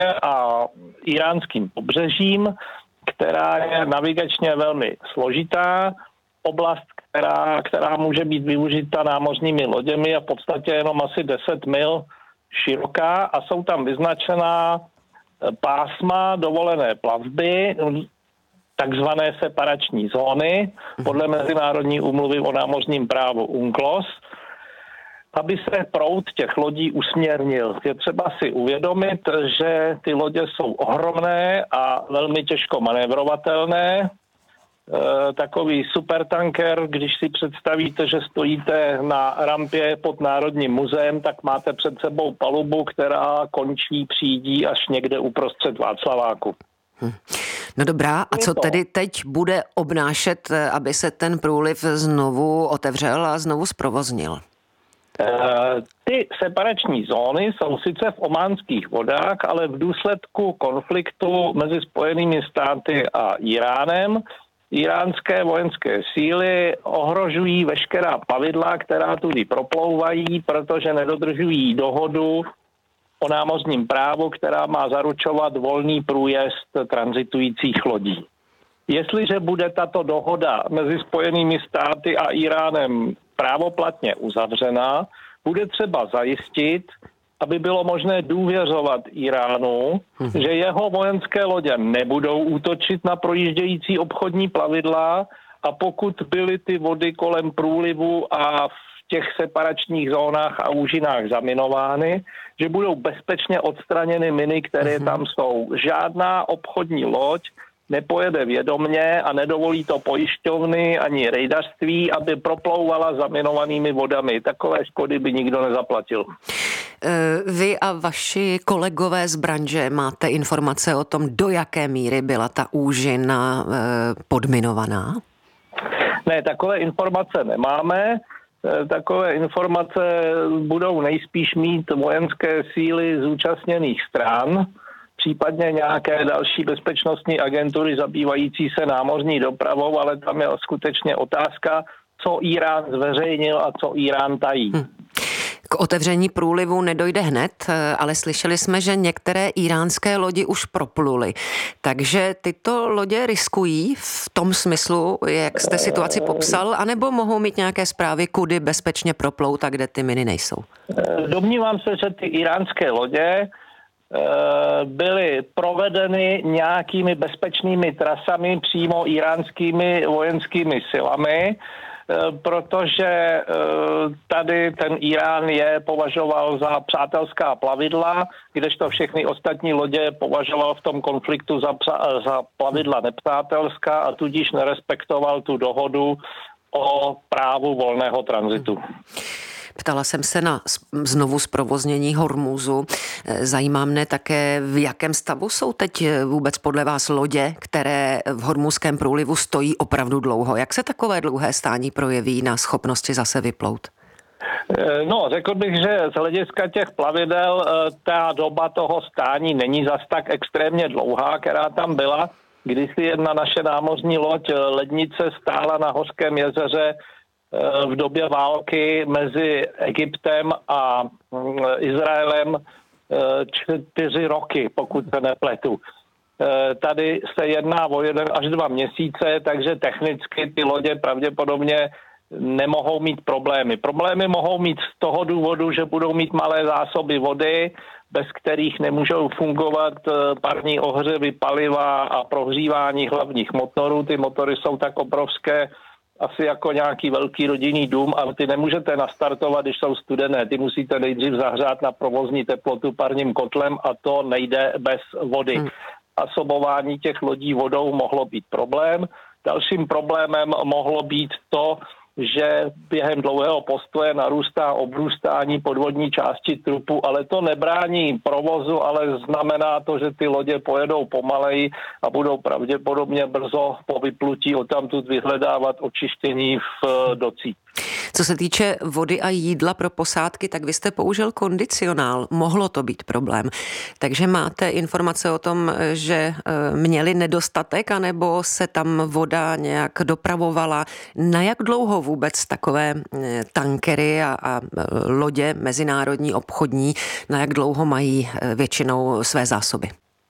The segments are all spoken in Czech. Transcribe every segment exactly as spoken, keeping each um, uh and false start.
a iránským pobřežím, která je navigačně velmi složitá, oblast, která, která může být využita námořními loděmi a v podstatě jenom asi deset mil široká a jsou tam vyznačená pásma dovolené plavby, takzvané separační zóny, podle Mezinárodní úmluvy o námořním právu UNCLOS, aby se proud těch lodí usměrnil. Je třeba si uvědomit, že ty lodě jsou ohromné a velmi těžko manévrovatelné. E, takový supertanker, když si představíte, že stojíte na rampě pod Národním muzeem, tak máte před sebou palubu, která končí, přijdí až někde uprostřed Václaváku. Hm. No dobrá, a co tedy teď bude obnášet, aby se ten průliv znovu otevřel a znovu zprovoznil? Ty separační zóny jsou sice v ománských vodách, ale v důsledku konfliktu mezi Spojenými státy a Iránem iránské vojenské síly ohrožují veškerá plavidla, která tudy proplouvají, protože nedodržují dohodu o námořním právu, která má zaručovat volný průjezd tranzitujících lodí. Jestliže bude tato dohoda mezi Spojenými státy a Iránem právoplatně uzavřená, bude třeba zajistit, aby bylo možné důvěřovat Iránu, hmm. že jeho vojenské lodě nebudou útočit na projíždějící obchodní plavidla a pokud byly ty vody kolem průlivu a v těch separačních zónách a úžinách zaminovány, že budou bezpečně odstraněny miny, které hmm. tam jsou. Žádná obchodní loď nepojede vědomně a nedovolí to pojišťovny ani rejdařství, aby proplouvala zaminovanými vodami. Takové škody by nikdo nezaplatil. Vy a vaši kolegové z branže máte informace o tom, do jaké míry byla ta úžina podminovaná? Ne, takové informace nemáme. Takové informace budou nejspíš mít vojenské síly zúčastněných stran, případně nějaké další bezpečnostní agentury zabývající se námořní dopravou, ale tam je skutečně otázka, co Irán zveřejnil a co Irán tají. Hm. K otevření průlivu nedojde hned, ale slyšeli jsme, že některé iránské lodi už propluly. Takže tyto lodě riskují v tom smyslu, jak jste situaci popsal, anebo mohou mít nějaké zprávy, kudy bezpečně proplout a kde ty miny nejsou? Domnívám se, že ty iránské lodě byly provedeny nějakými bezpečnými trasami přímo iránskými vojenskými silami, protože tady ten Irán je považoval za přátelská plavidla, kdežto všechny ostatní lodě považoval v tom konfliktu za, za plavidla nepřátelská a tudíž nerespektoval tu dohodu o právu volného tranzitu. Ptala jsem se na znovu zprovoznění Hormúzu. Zajímá mne také, v jakém stavu jsou teď vůbec podle vás lodě, které v Hormúzském průlivu stojí opravdu dlouho. Jak se takové dlouhé stání projeví na schopnosti zase vyplout? No, řekl bych, že z hlediska těch plavidel ta doba toho stání není zas tak extrémně dlouhá, která tam byla. Když si jedna naše námořní loď Lednice stála na Hořském jezeře v době války mezi Egyptem a Izraelem čtyři roky, pokud se nepletu. Tady se jedná o jeden až dva měsíce, takže technicky ty lodě pravděpodobně nemohou mít problémy. Problémy mohou mít z toho důvodu, že budou mít malé zásoby vody, bez kterých nemůžou fungovat parní ohřevy, paliva a prohřívání hlavních motorů. Ty motory jsou tak obrovské, asi jako nějaký velký rodinný dům, ale ty nemůžete nastartovat, když jsou studené. Ty musíte nejdřív zahřát na provozní teplotu parním kotlem a to nejde bez vody. Hmm. Zásobování těch lodí vodou mohlo být problém. Dalším problémem mohlo být to, že během dlouhého postoje narůstá obrůstání podvodní části trupu, ale to nebrání provozu, ale znamená to, že ty lodě pojedou pomaleji a budou pravděpodobně brzo po vyplutí odtamtud vyhledávat očištění v docích. Co se týče vody a jídla pro posádky, tak vy jste použil kondicionál. Mohlo to být problém. Takže máte informace o tom, že měli nedostatek, anebo se tam voda nějak dopravovala? Na jak dlouho vůbec takové tankery a, a lodě mezinárodní, obchodní, na jak dlouho mají většinou své zásoby?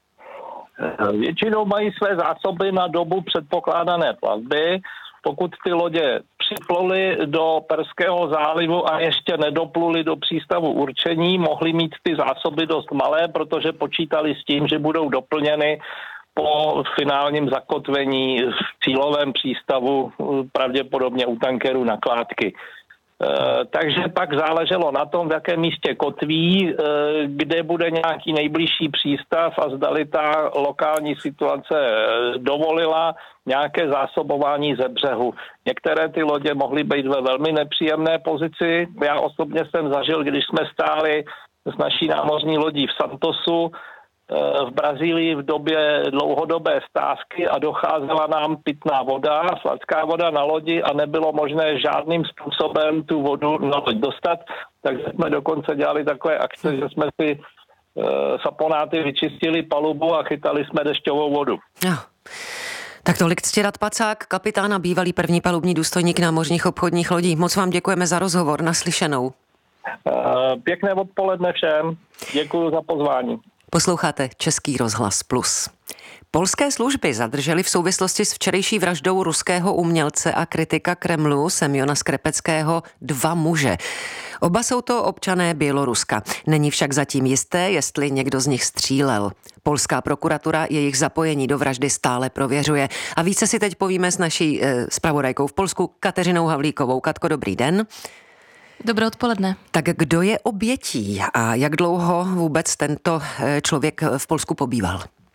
Většinou mají své zásoby na dobu předpokládané plavby. Pokud ty lodě připluly do Perského zálivu a ještě nedopluly do přístavu určení, mohly mít ty zásoby dost malé, protože počítali s tím, že budou doplněny po finálním zakotvení v cílovém přístavu, pravděpodobně u tankeru nakládky. Takže pak záleželo na tom, v jakém místě kotví, kde bude nějaký nejbližší přístav a zdali ta lokální situace dovolila nějaké zásobování ze břehu. Některé ty lodě mohly být ve velmi nepříjemné pozici. Já osobně jsem zažil, když jsme stáli s naší námořní lodí v Santosu v Brazílii v době dlouhodobé stávky a docházela nám pitná voda, sladská voda na lodi a nebylo možné žádným způsobem tu vodu na loď dostat, takže jsme dokonce dělali takové akce, že jsme si uh, saponáty vyčistili palubu a chytali jsme dešťovou vodu. No. Tak tolik Ctirad Pacák, kapitán a bývalý první palubní důstojník námořních obchodních lodí. Moc vám děkujeme za rozhovor, naslyšenou. Uh, pěkné odpoledne všem, děkuji za pozvání. Posloucháte Český rozhlas Plus. Polské služby zadržely v souvislosti s včerejší vraždou ruského umělce a kritika Kremlu Semjona Skrepeckého dva muže. Oba jsou to občané Běloruska. Není však zatím jisté, jestli někdo z nich střílel. Polská prokuratura jejich zapojení do vraždy stále prověřuje. A více si teď povíme s naší eh, zpravodajkou v Polsku Kateřinou Havlíkovou. Katko, dobrý den. Dobré odpoledne. Tak kdo je obětí a jak dlouho vůbec tento člověk v Polsku pobýval?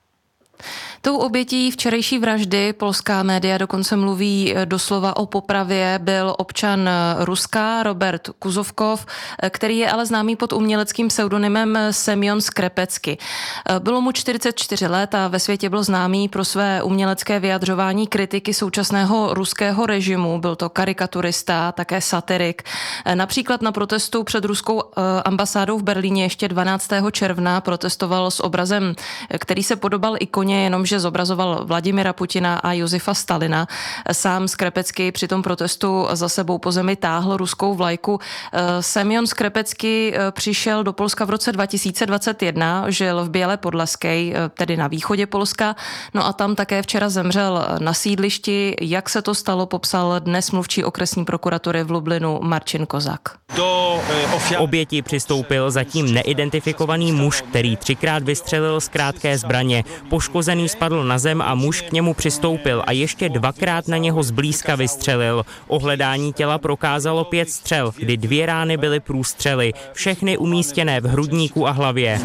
Tou obětí včerejší vraždy, polská média dokonce mluví doslova o popravě, byl občan Ruska Robert Kuzovkov, který je ale známý pod uměleckým pseudonymem Semjon Skrepecky. Bylo mu čtyřicet čtyři let a ve světě byl známý pro své umělecké vyjadřování kritiky současného ruského režimu. Byl to karikaturista, také satirik. Například na protestu před ruskou ambasádou v Berlíně ještě dvanáctého června protestoval s obrazem, který se podobal ikoně, jenomže zobrazoval Vladimira Putina a Josefa Stalina. Sám Skrepecký při tom protestu za sebou po zemi táhl ruskou vlajku. Semjon Skrepecký přišel do Polska v roce dva tisíce dvacet jedna, žil v Bělé Podlaské, tedy na východě Polska, no a tam také včera zemřel na sídlišti. Jak se to stalo, popsal dnes mluvčí okresní prokuratury v Lublinu Marcin Kozak. Do oběti přistoupil zatím neidentifikovaný muž, který třikrát vystřelil z krátké zbraně. Poškozený spadl na zem a muž k němu přistoupil a ještě dvakrát na něho zblízka vystřelil. Ohledání těla prokázalo pět střel, kdy dvě rány byly průstřely, všechny umístěné v hrudníku a hlavě.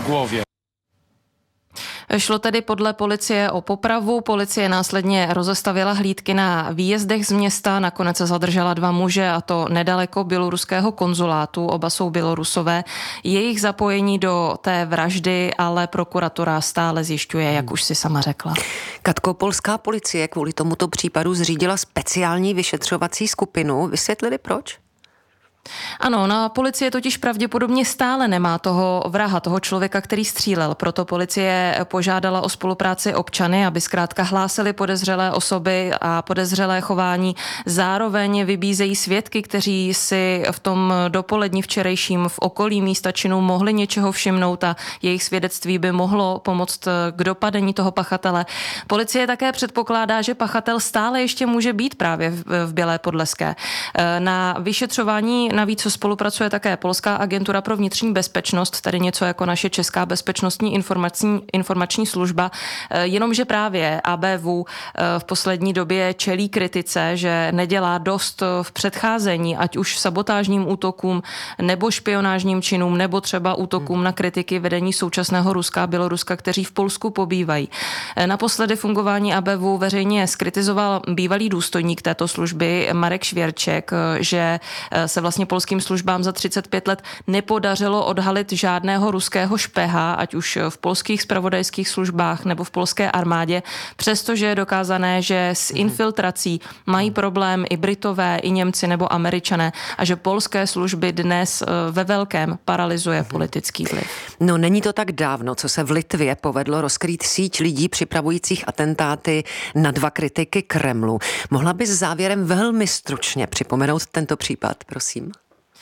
Šlo tedy podle policie o popravu. Policie následně rozestavila hlídky na výjezdech z města. Nakonec se zadržela dva muže, a to nedaleko běloruského konzulátu. Oba jsou Bělorusové. Jejich zapojení do té vraždy ale prokuratura stále zjišťuje, jak už si sama řekla. Katko, polská policie kvůli tomuto případu zřídila speciální vyšetřovací skupinu. Vysvětlili proč? Ano, na policie totiž pravděpodobně stále nemá toho vraha, toho člověka, který střílel. Proto policie požádala o spolupráci občany, aby zkrátka hlásili podezřelé osoby a podezřelé chování. Zároveň vybízejí svědky, kteří si v tom dopolední včerejším v okolí místa činu mohli něčeho všimnout a jejich svědectví by mohlo pomoct k dopadení toho pachatele. Policie také předpokládá, že pachatel stále ještě může být právě v Bělé Podleské. Na vyšetřování navíc spolupracuje také Polská agentura pro vnitřní bezpečnost, tedy něco jako naše Česká bezpečnostní informační, informační služba, jenomže právě A B V v poslední době čelí kritice, že nedělá dost v předcházení, ať už sabotážním útokům nebo špionážním činům, nebo třeba útokům na kritiky vedení současného Ruska a Běloruska, kteří v Polsku pobývají. Naposledy fungování A B V veřejně skritizoval bývalý důstojník této služby Marek Švěrček, že se vlastně vlastně polským službám za třicet pět let nepodařilo odhalit žádného ruského špeha, ať už v polských zpravodajských službách nebo v polské armádě, přestože je dokázané, že s infiltrací mají problém i Britové, i Němci nebo Američané a že polské služby dnes ve velkém paralyzuje politický vliv. No není to tak dávno, co se v Litvě povedlo rozkrýt síť lidí připravujících atentáty na dva kritiky Kremlu. Mohla bys závěrem velmi stručně připomenout tento případ, prosím?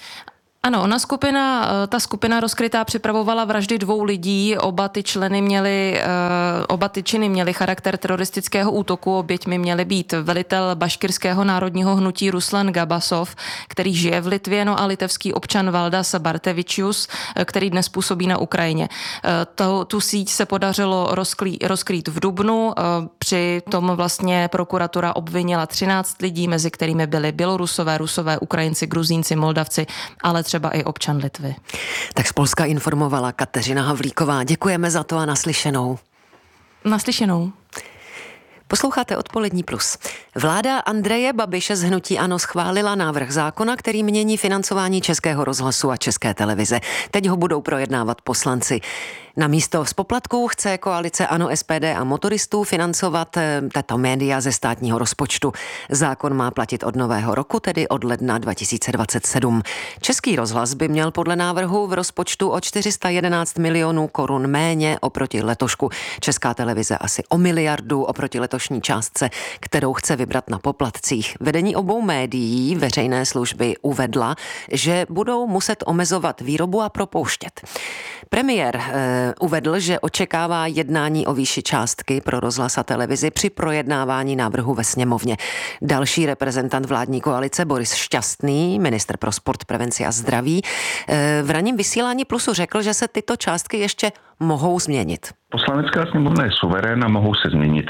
Ano, ona skupina, ta skupina rozkrytá připravovala vraždy dvou lidí, oba ty členy měli, oba ty činy měly charakter teroristického útoku, oběťmi měly být velitel baškirského národního hnutí Ruslan Gabasov, který žije v Litvě, no a litevský občan Valdas Bartevičius, který dnes působí na Ukrajině. To, tu síť se podařilo rozklí, rozkrýt v dubnu, při tom vlastně prokuratura obvinila třináct lidí, mezi kterými byli Bělorusové, Rusové, Ukrajinci, Gruzínci, Moldavci, ale třeba i občan Litvy. Tak z Polska informovala Kateřina Havlíková. Děkujeme za to a naslyšenou. Naslyšenou. Posloucháte Odpolední plus. Vláda Andreje Babiše z hnutí ANO schválila návrh zákona, který mění financování Českého rozhlasu a České televize. Teď ho budou projednávat poslanci. Na místo z poplatků chce koalice ANO, S P D a motoristů financovat tato média ze státního rozpočtu. Zákon má platit od nového roku, tedy od ledna dva tisíce dvacet sedm. Český rozhlas by měl podle návrhu v rozpočtu o čtyři sta jedenáct milionů korun méně oproti letošku. Česká televize asi o miliardu oproti letošní částce, kterou chce vybrat na poplatcích. Vedení obou médií veřejné služby uvedla, že budou muset omezovat výrobu a propouštět. Premiér eh, uvedl, že očekává jednání o výši částky pro rozhlas a televizi při projednávání návrhu ve sněmovně. Další reprezentant vládní koalice Boris Šťastný, ministr pro sport, prevenci a zdraví, eh, v ranním vysílání Plusu řekl, že se tyto částky ještě mohou změnit. Poslanecká sněmovna je suverén a mohou se změnit.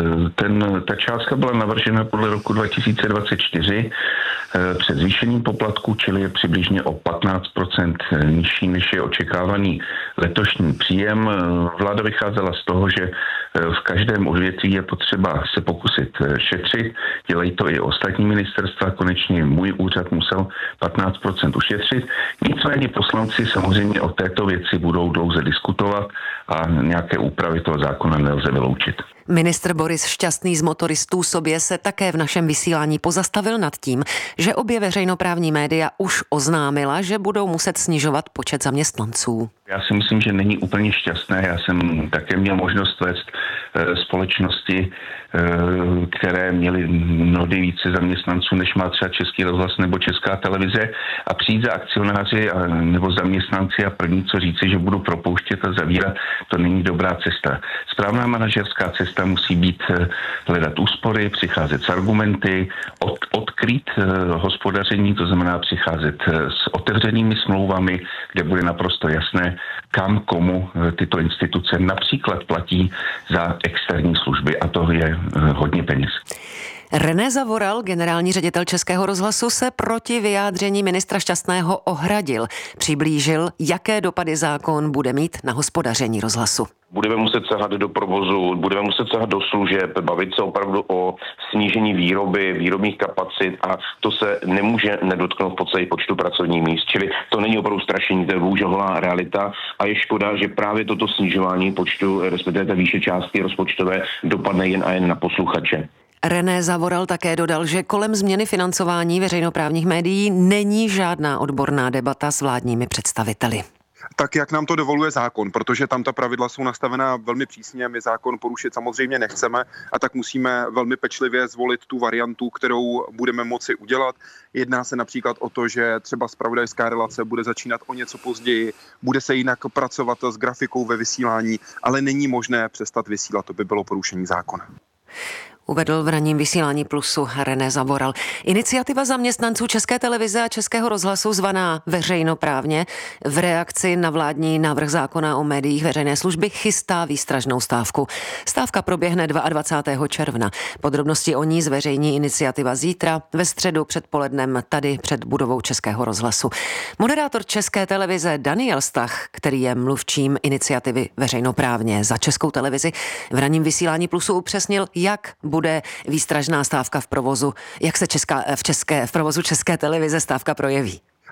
Ten, ta částka byla navržena podle roku dva tisíce dvacet čtyři před zvýšením poplatku, čili je přibližně o patnáct procent nižší, než je očekávaný letošní příjem. Vláda vycházela z toho, že v každém odvětví je potřeba se pokusit šetřit. Dělají to i ostatní ministerstva. Konečně můj úřad musel patnáct procent ušetřit. Nicméně poslanci samozřejmě o této věci budou dlouze diskutovat a nějaké úpravy toho zákona nelze vyloučit. Ministr Boris Šťastný z motoristů sobě se také v našem vysílání pozastavil nad tím, že obě veřejnoprávní média už oznámila, že budou muset snižovat počet zaměstnanců. Já si myslím, že není úplně šťastné. Já jsem také měl možnost vést e, společnosti, e, které měly mnohdy více zaměstnanců, než má třeba Český rozhlas nebo Česká televize, a přijít za akcionáři a, nebo zaměstnanci a první co říci, že budu propouštět a zavírat, to není dobrá cesta. Správná manažerská cesta musí být e, hledat úspory, přicházet s argumenty, od, odkrýt e, hospodaření, to znamená přicházet e, s otevřenými smlouvami, kde bude naprosto jasné, kam komu tyto instituce například platí za externí služby, a to je hodně peněz. René Zavoral, generální ředitel Českého rozhlasu, se proti vyjádření ministra Šťastného ohradil. Přiblížil, jaké dopady zákon bude mít na hospodaření rozhlasu. Budeme muset sahat do provozu, budeme muset sahat do služeb, bavit se opravdu o snížení výroby, výrobních kapacit, a to se nemůže nedotknout v podstatě počtu pracovních míst. Čili to není opravdu strašení, to je bohužel holá realita a je škoda, že právě toto snižování počtu, respektive té výše částky rozpočtové, dopadne jen a jen na posluchače. René Zavoral také dodal, že kolem změny financování veřejnoprávních médií není žádná odborná debata s vládními představiteli. Tak, jak nám to dovoluje zákon, protože tam ta pravidla jsou nastavená velmi přísně, my zákon porušit samozřejmě nechceme, a tak musíme velmi pečlivě zvolit tu variantu, kterou budeme moci udělat. Jedná se například o to, že třeba zpravodajská relace bude začínat o něco později, bude se jinak pracovat s grafikou ve vysílání, ale není možné přestat vysílat, to by bylo porušení zákona. Uvedl v ranním vysílání Plusu René Zavoral. Iniciativa zaměstnanců České televize a Českého rozhlasu zvaná veřejnoprávně v reakci na vládní návrh zákona o médiích veřejné služby chystá výstražnou stávku. Stávka proběhne dvacátého druhého června. Podrobnosti o ní zveřejní iniciativa zítra ve středu předpolednem tady před budovou Českého rozhlasu. Moderátor České televize Daniel Stach, který je mluvčím iniciativy veřejnoprávně za Českou televizi, v ranním vysílání Plusu upřesnil, jak bude výstražná stávka v provozu, jak se česká, v, české, v provozu České televize stávka projeví.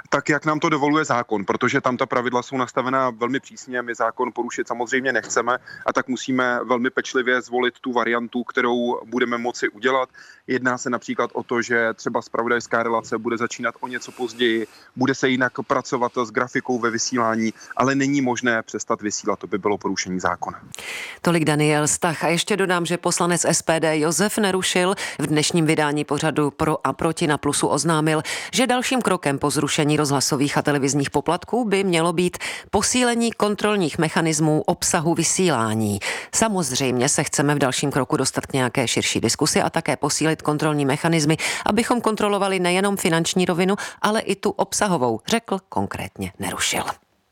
tak, jak nám to dovoluje zákon, protože tam ta pravidla jsou nastavená velmi přísně, my zákon porušit samozřejmě nechceme a tak musíme velmi pečlivě zvolit tu variantu, kterou budeme moci udělat. Jedná se například o to, že třeba zpravodajská relace bude začínat o něco později, bude se jinak pracovat s grafikou ve vysílání, ale není možné přestat vysílat, to by bylo porušení zákona. Tolik Daniel Stach. A ještě dodám, že poslanec S P D Josef Nerušil v dnešním vydání pořadu Pro a proti na Plusu oznámil, že dalším krokem po zrušení rozhlasových a televizních poplatků by mělo být posílení kontrolních mechanismů obsahu vysílání. Samozřejmě se chceme v dalším kroku dostat k nějaké širší diskusi a také posílit kontrolní mechanismy, abychom kontrolovali nejenom finanční rovinu, ale i tu obsahovou, řekl konkrétně Nerušil.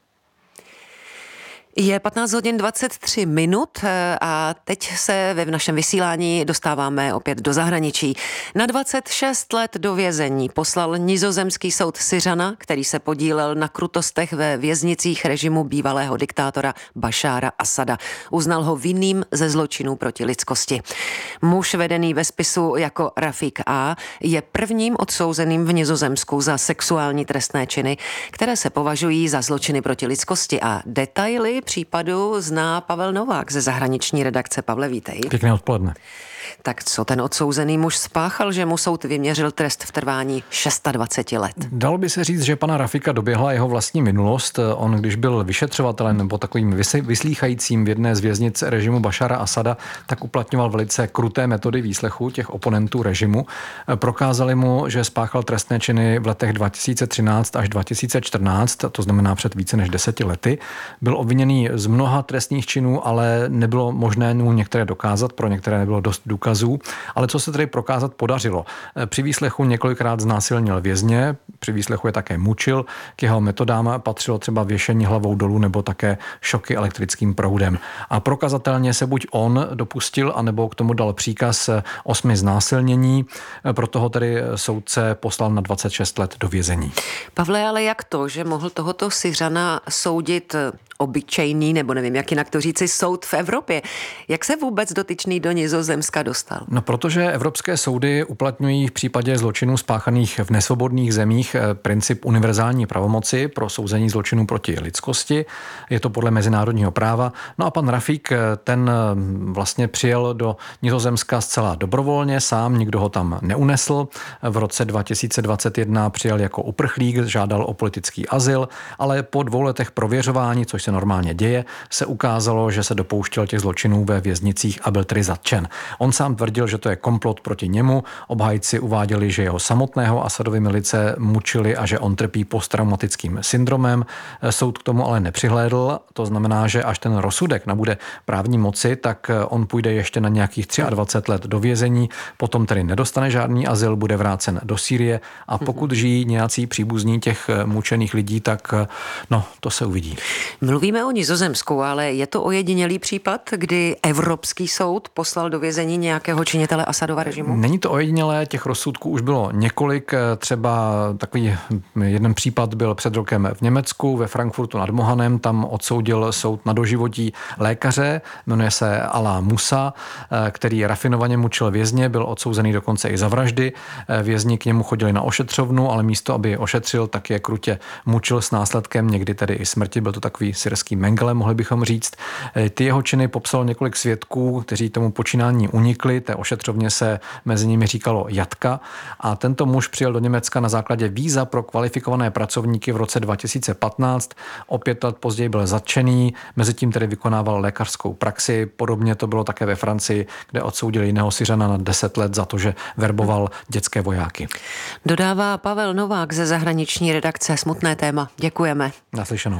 Je patnáct hodin dvacet tři minut a teď se ve našem vysílání dostáváme opět do zahraničí. Na dvacet šest let do vězení poslal nizozemský soud Syřana, který se podílel na krutostech ve věznicích režimu bývalého diktátora Bašára Asada. Uznal ho vinným ze zločinů proti lidskosti. Muž vedený ve spisu jako Rafik A. je prvním odsouzeným v Nizozemsku za sexuální trestné činy, které se považují za zločiny proti lidskosti, a detaily případu zná Pavel Novák ze zahraniční redakce. Pavle, vítej. Pěkné odpoledne. Tak co ten odsouzený muž spáchal, že mu soud vyměřil trest v trvání dvacet šest let? Dalo by se říct, že pana Rafika doběhla jeho vlastní minulost. On, když byl vyšetřovatelem nebo takovým vyslýchajícím v jedné z věznic režimu Bašara Asada, tak uplatňoval velice kruté metody výslechu těch oponentů režimu. Prokázali mu, že spáchal trestné činy v letech dva tisíce třináct až dva tisíce čtrnáct, to znamená před více než deseti lety. Byl obviněný z mnoha trestných činů, ale nebylo možné mu některé dokázat, pro některé nebylo dost důkazů, ale co se tedy prokázat podařilo. Při výslechu několikrát znásilnil vězně, při výslechu je také mučil, k jeho metodám patřilo třeba věšení hlavou dolů nebo také šoky elektrickým proudem. A prokazatelně se buď on dopustil, anebo k tomu dal příkaz osmi znásilnění, proto ho tedy soudce poslal na dvacet šest let do vězení. Pavle, ale jak to, že mohl tohoto Syřana soudit obyčejný, nebo nevím, jak jinak to říci, soud v Evropě? Jak se vůbec dotyčný do Nizozemska dostal? No, protože evropské soudy uplatňují v případě zločinů spáchaných v nesvobodných zemích princip univerzální pravomoci pro souzení zločinů proti lidskosti. Je to podle mezinárodního práva. No a pan Rafik, ten vlastně přijel do Nizozemska zcela dobrovolně, sám, nikdo ho tam neunesl. V roce dva tisíce dvacet jedna přijel jako uprchlík, žádal o politický azyl, ale po dvou letech prověřování, což se normálně děje, se ukázalo, že se dopouštěl těch zločinů ve věznicích a byl tedy zatčen. On sám tvrdil, že to je komplot proti němu. Obhájci uváděli, že jeho samotného Asadovy milice mučili a že on trpí posttraumatickým syndromem. Soud k tomu ale nepřihlédl. To znamená, že až ten rozsudek nabude právní moci, tak on půjde ještě na nějakých dvacet tři let do vězení, potom tedy nedostane žádný azyl, bude vrácen do Sýrie a pokud žijí nějací příbuzní těch mučených lidí, tak no, to se uvidí. Mluvíme o Nizozemsku, ale je to ojedinělý případ, kdy Evropský soud poslal do vězení nějakého činitele Asadova režimu? Není to ojedinělé, těch rozsudků už bylo několik. Třeba takový jeden případ byl před rokem v Německu, ve Frankfurtu nad Mohanem, tam odsoudil soud na doživotí lékaře, jmenuje se Alá Musa, který rafinovaně mučil vězně, byl odsouzený dokonce i za vraždy. Vězni k němu chodili na ošetřovnu, ale místo, aby je ošetřil, tak je krutě mučil s následkem někdy tedy i smrti. Byl to takový syrský Mengele, mohli bychom říct. Ty jeho činy popsalo několik svědků, kteří tomu počínání unikli. Té ošetřovně se mezi nimi říkalo jatka. A tento muž přijel do Německa na základě víza pro kvalifikované pracovníky v roce dva tisíce patnáct. O pět let později byl zatčený, mezitím tedy vykonával lékařskou praxi. Podobně to bylo také ve Francii, kde odsoudili jiného Syřana na deset let za to, že verboval dětské vojáky. Dodává Pavel Novák ze zahraniční redakce. Smutné téma. Děkujeme. Naslyšenou.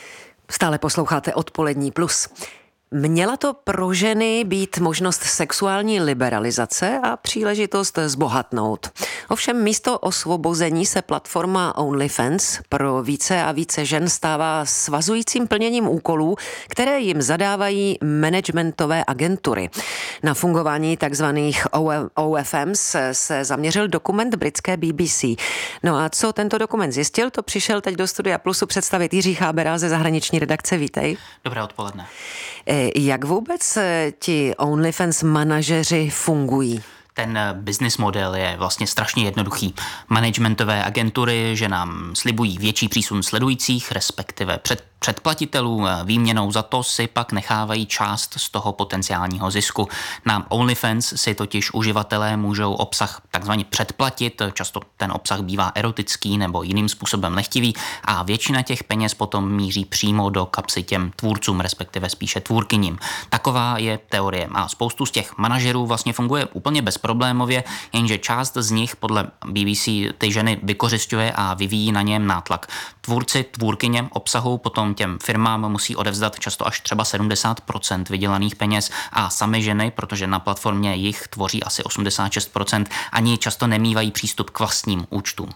Stále posloucháte Odpolední plus. Měla to pro ženy být možnost sexuální liberalizace a příležitost zbohatnout. Ovšem místo osvobození se platforma OnlyFans pro více a více žen stává svazujícím plněním úkolů, které jim zadávají managementové agentury. Na fungování takzvaných O F Ms se zaměřil dokument britské B B C. No a co tento dokument zjistil, to přišel teď do Studia Plusu představit Jiří Chábera ze zahraniční redakce. Vítej. Dobré odpoledne. Jak vůbec ti OnlyFans manažeři fungují? Ten business model je vlastně strašně jednoduchý. Managementové agentury, že nám slibují větší přísun sledujících, respektive před předplatitelů, výměnou za to si pak nechávají část z toho potenciálního zisku. Na OnlyFans si totiž uživatelé můžou obsah takzvaně předplatit, často ten obsah bývá erotický nebo jiným způsobem lehtivý a většina těch peněz potom míří přímo do kapsy těm tvůrcům, respektive spíše tvůrkyním. Taková je teorie a spoustu z těch manažerů vlastně funguje úplně bezproblémově, jenže část z nich podle B B C ty ženy vykořisťuje a vyvíjí na něm nátlak. Tvůrci, tvůrkyně obsahu potom těm firmám musí odevzdat často až třeba sedmdesát procent vydělaných peněz a sami ženy, protože na platformě jich tvoří asi osmdesát šest procent, ani často nemývají přístup k vlastním účtům.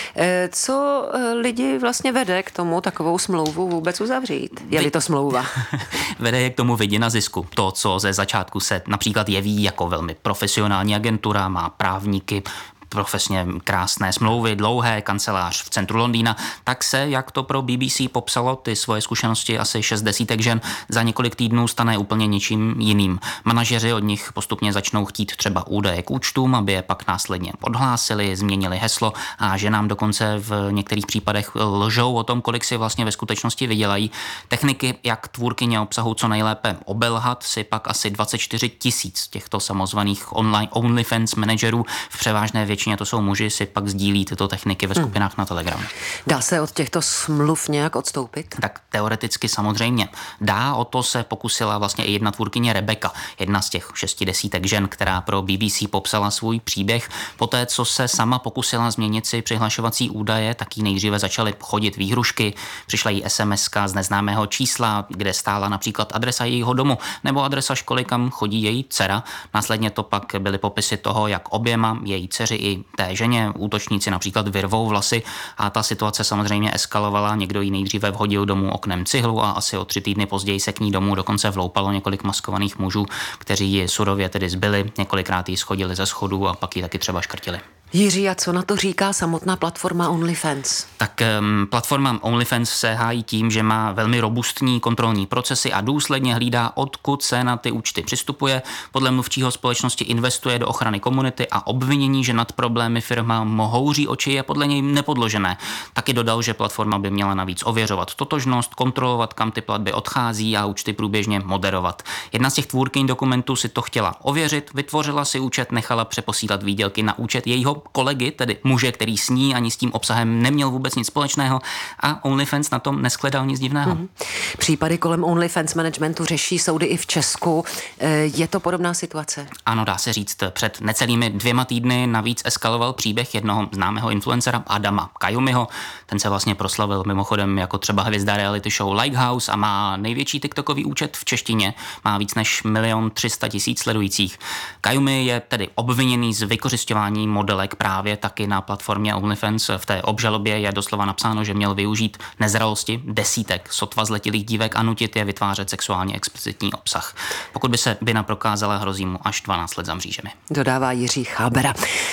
Co lidi vlastně vede k tomu takovou smlouvu vůbec uzavřít? Je-li to smlouva? Vede je k tomu vidina zisku. To, co ze začátku se například jeví jako velmi profesionální agentura, má právníky, profesně krásné smlouvy, dlouhé, kancelář v centru Londýna, tak se, jak to pro B B C popsalo, ty svoje zkušenosti asi šest desítek žen za několik týdnů stane úplně něčím jiným. Manažeři od nich postupně začnou chtít třeba údaje k účtům, aby je pak následně odhlásili, změnili heslo a ženám dokonce v některých případech lžou o tom, kolik si vlastně ve skutečnosti vydělají. Techniky, jak tvůrkyně obsahu co nejlépe obelhat, si pak asi dvacet čtyři tisíc těchto samozvaných online OnlyFans manažerů, v převážné většině to jsou muži, si pak sdílí tyto techniky ve skupinách hmm. na Telegramu. Dá se od těchto smluv nějak odstoupit? Tak teoreticky samozřejmě. Dá, o to se pokusila vlastně i jedna tvůrkyně Rebecca, jedna z těch šesti desítek žen, která pro B B C popsala svůj příběh. Poté, co se sama pokusila změnit si přihlašovací údaje, tak jí nejdříve začaly chodit výhrušky, přišla jí es em eska z neznámého čísla, kde stála například adresa jejího domu nebo adresa školy, kam chodí její dcera. Následně to pak byly popisy toho, jak oběma, její dceři i té ženě útočníci například vyrvou vlasy a ta situace samozřejmě eskalovala. Někdo jí nejdříve vhodil domů oknem cihlu a asi o tři týdny později se k ní domů dokonce vloupalo několik maskovaných mužů, kteří ji surově tedy zbyli, několikrát ji schodili ze schodů a pak ji taky třeba škrtili. Jiří, a co na to říká samotná platforma OnlyFans? Tak um, platforma OnlyFans se hájí tím, že má velmi robustní kontrolní procesy a důsledně hlídá, odkud se na ty účty přistupuje. Podle mluvčího společnosti investuje do ochrany komunity a obvinění, že nad problémy firma mohouří oči, je podle něj nepodložené. Taky dodal, že platforma by měla navíc ověřovat totožnost, kontrolovat, kam ty platby odchází a účty průběžně moderovat. Jedna z těch tvůrkyň dokumentů si to chtěla ověřit, vytvořila si účet, nechala přeposílat výdělky na účet jejího kolegy, tedy muže, který s ní ani s tím obsahem neměl vůbec nic společného a OnlyFans na tom neshledal nic divného. Hmm. Případy kolem OnlyFans managementu řeší soudy i v Česku. Je to podobná situace? Ano, dá se říct. Před necelými dvěma týdny navíc eskaloval příběh jednoho známého influencera Adama Kajumiho. Ten se vlastně proslavil mimochodem jako třeba hvězda reality show Likehouse a má největší TikTokový účet v češtině. Má víc než milion tři sta tisíc sledujících. Kajumi je tedy obviněný z vykořisťování modelek právě taky na platformě OnlyFans. V té obžalobě je doslova napsáno, že měl využít nezralosti desítek sotva zletilých dívek a nutit je vytvářet sexuálně explicitní obsah. Pokud by se vina prokázala, hrozí mu až dvanáct let za mřížemi. Dodává Jiří Chábera.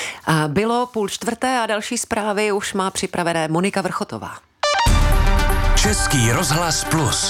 A bylo půl čtvrté a další zprávy už má připravené Monika Vrchotová. Český rozhlas Plus.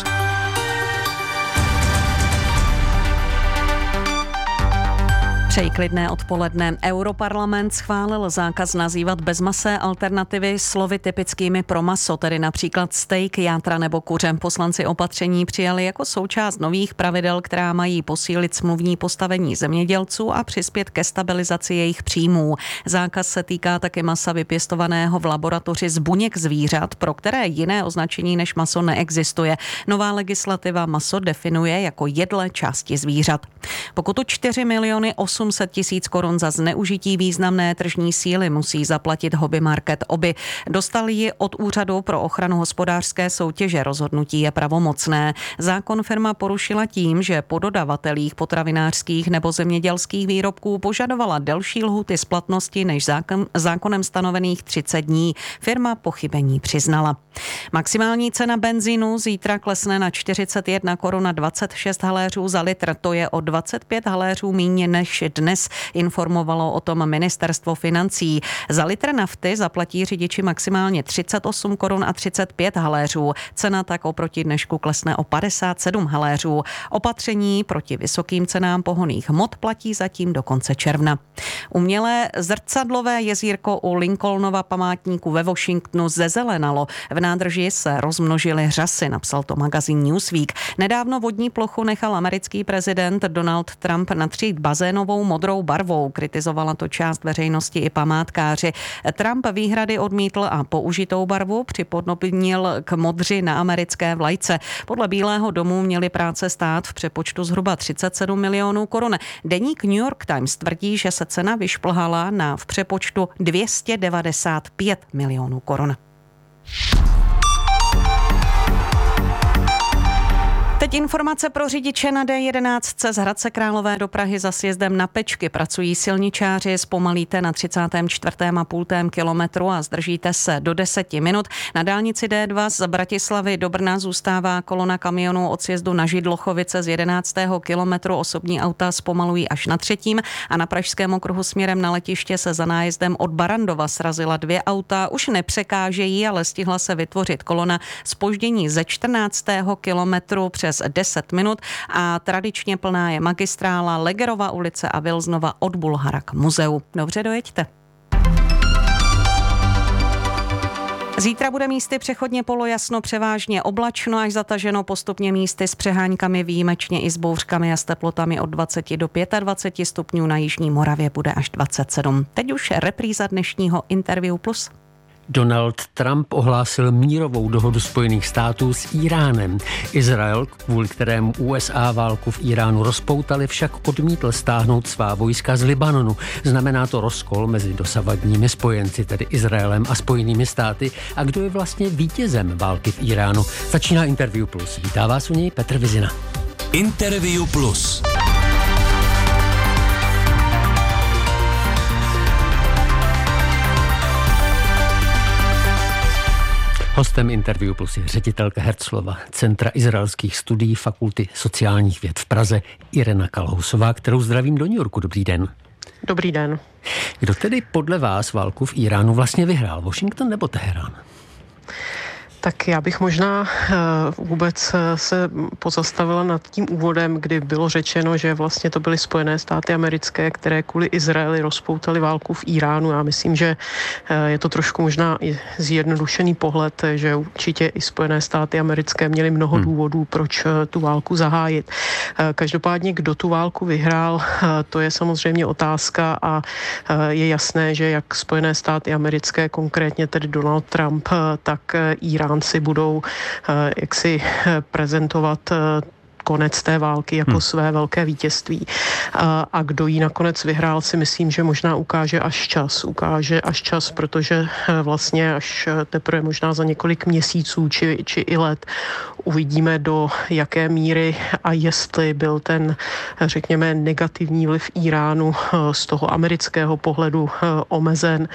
Přeji klidné odpoledne. Europarlament schválil zákaz nazývat bezmasé alternativy slovy typickými pro maso, tedy například steak, játra nebo kuře. Poslanci opatření přijali jako součást nových pravidel, která mají posílit smluvní postavení zemědělců a přispět ke stabilizaci jejich příjmů. Zákaz se týká taky masa vypěstovaného v laboratoři z buněk zvířat, pro které jiné označení než maso neexistuje. Nová legislativa maso definuje jako jedlé části zvířat. Pokutu čtyři miliony osm set tisíc korun za zneužití významné tržní síly musí zaplatit Hobby Market Oby. Dostal ji od Úřadu pro ochranu hospodářské soutěže. Rozhodnutí je pravomocné. Zákon firma porušila tím, že po dodavatelích potravinářských nebo zemědělských výrobků požadovala delší lhůty splatnosti než zákon, zákonem stanovených třicet dní. Firma pochybení přiznala. Maximální cena benzínu zítra klesne na čtyřicet jedna korun a dvacet šest haléřů za litr. To je o dvacet pět haléřů míň než dnes, informovalo o tom ministerstvo financí. Za litr nafty zaplatí řidiči maximálně třicet osm korun a třicet pět haléřů. Cena tak oproti dnešku klesne o padesát sedm haléřů. Opatření proti vysokým cenám pohonných hmot platí zatím do konce června. Umělé zrcadlové jezírko u Lincolnova památníku ve Washingtonu zezelenalo. V nádrži se rozmnožily řasy, napsal to magazín Newsweek. Nedávno vodní plochu nechal americký prezident Donald Trump natřít bazénovou modrou barvou. Kritizovala to část veřejnosti i památkáři. Trump výhrady odmítl a použitou barvu připodobnil k modři na americké vlajce. Podle Bílého domu měly práce stát v přepočtu zhruba třicet sedm milionů korun. Deník New York Times tvrdí, že se cena vyšplhala na v přepočtu dvě stě devadesát pět milionů korun. Teď informace pro řidiče na D jedenáct z Hradce Králové do Prahy za sjezdem na Pečky. Pracují silničáři, zpomalíte na třicátém čtvrtém a půltém kilometru a zdržíte se do deseti minut. Na dálnici D dva z Bratislavy do Brna zůstává kolona kamionů od sjezdu na Židlochovice z jedenáctého kilometru. Osobní auta zpomalují až na třetím a na Pražském okruhu směrem na letiště se za nájezdem od Barandova srazila dvě auta. Už nepřekážejí, ale stihla se vytvořit kolona zpoždění ze čtrnáctého kilometru přes deset minut a tradičně plná je magistrála Legerova ulice a Vilznova od Bulhara k muzeu. Dobře, dojeďte. Zítra bude místy přechodně polojasno, převážně oblačno až zataženo, postupně místy s přeháňkami, výjimečně i s bouřkami a s teplotami od dvacet do dvaceti pěti stupňů, na jižní Moravě bude až dvacet sedm. Teď už repríza dnešního Interview Plus. Donald Trump ohlásil mírovou dohodu Spojených států s Iránem. Izrael, kvůli kterému U S A válku v Iránu rozpoutali, však odmítl stáhnout svá vojska z Libanonu. Znamená to rozkol mezi dosavadními spojenci, tedy Izraelem a Spojenými státy. A kdo je vlastně vítězem války v Iránu? Začíná Interview Plus. Vítá vás u něj Petr Vizina. Interview Plus. Hostem Interview Plus je ředitelka Herzlova Centra izraelských studií Fakulty sociálních věd v Praze Irena Kalhousová, kterou zdravím do New Yorku. Dobrý den. Dobrý den. Kdo tedy podle vás válku v Iránu vlastně vyhrál? Washington nebo Teherán? Tak já bych možná vůbec se pozastavila nad tím úvodem, kdy bylo řečeno, že vlastně to byly Spojené státy americké, které kvůli Izraeli rozpoutaly válku v Iránu. Já myslím, že je to trošku možná i zjednodušený pohled, že určitě i Spojené státy americké měly mnoho důvodů, proč tu válku zahájit. Každopádně, kdo tu válku vyhrál, to je samozřejmě otázka a je jasné, že jak Spojené státy americké, konkrétně tedy Donald Trump, tak Irán si budou jaksi prezentovat konec té války jako hmm. své velké vítězství. A, a kdo jí nakonec vyhrál, si myslím, že možná ukáže až čas. Ukáže až čas, protože vlastně až teprve možná za několik měsíců či, či i let uvidíme, do jaké míry a jestli byl ten, řekněme, negativní vliv Iránu z toho amerického pohledu omezen,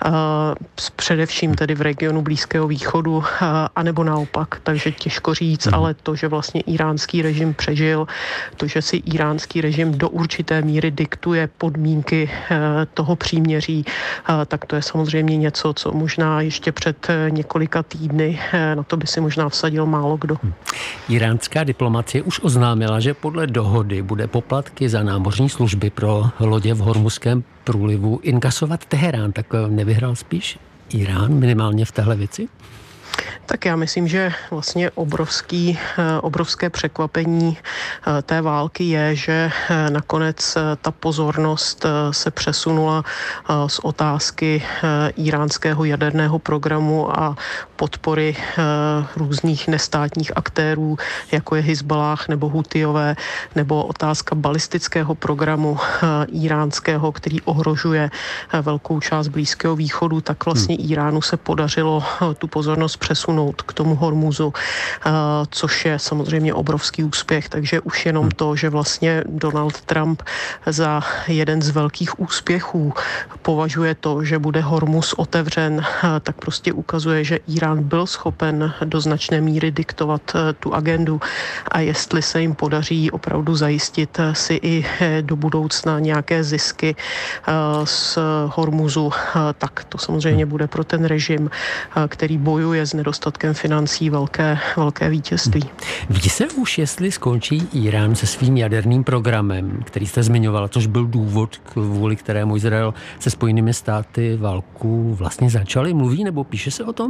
především tedy v regionu Blízkého východu, anebo naopak. Takže těžko říct, hmm. ale to, že vlastně iránský režim režim přežil, to, že si iránský režim do určité míry diktuje podmínky toho příměří, tak to je samozřejmě něco, co možná ještě před několika týdny, na to by si možná vsadil málo kdo. Iránská diplomacie už oznámila, že podle dohody bude poplatky za námořní služby pro lodě v Hormuzském průlivu inkasovat Teherán. Tak nevyhrál spíš Irán minimálně v téhle věci? Tak já myslím, že vlastně obrovský, obrovské překvapení té války je, že nakonec ta pozornost se přesunula z otázky iránského jaderného programu a podpory různých nestátních aktérů, jako je Hizballáh nebo Hutijové, nebo otázka balistického programu iránského, který ohrožuje velkou část Blízkého východu, tak vlastně Iránu se podařilo tu pozornost přesunout posunout k tomu Hormuzu, což je samozřejmě obrovský úspěch. Takže už jenom to, že vlastně Donald Trump za jeden z velkých úspěchů považuje to, že bude Hormuz otevřen, tak prostě ukazuje, že Irán byl schopen do značné míry diktovat tu agendu a jestli se jim podaří opravdu zajistit si i do budoucna nějaké zisky z Hormuzu, tak to samozřejmě bude pro ten režim, který bojuje s nedostatkem financí, velké, velké vítězství. Ví se už, jestli skončí Irán se svým jaderným programem, který jste zmiňovala, což byl důvod, kvůli kterému Izrael se Spojenými státy válku vlastně začali? Mluví nebo píše se o tom?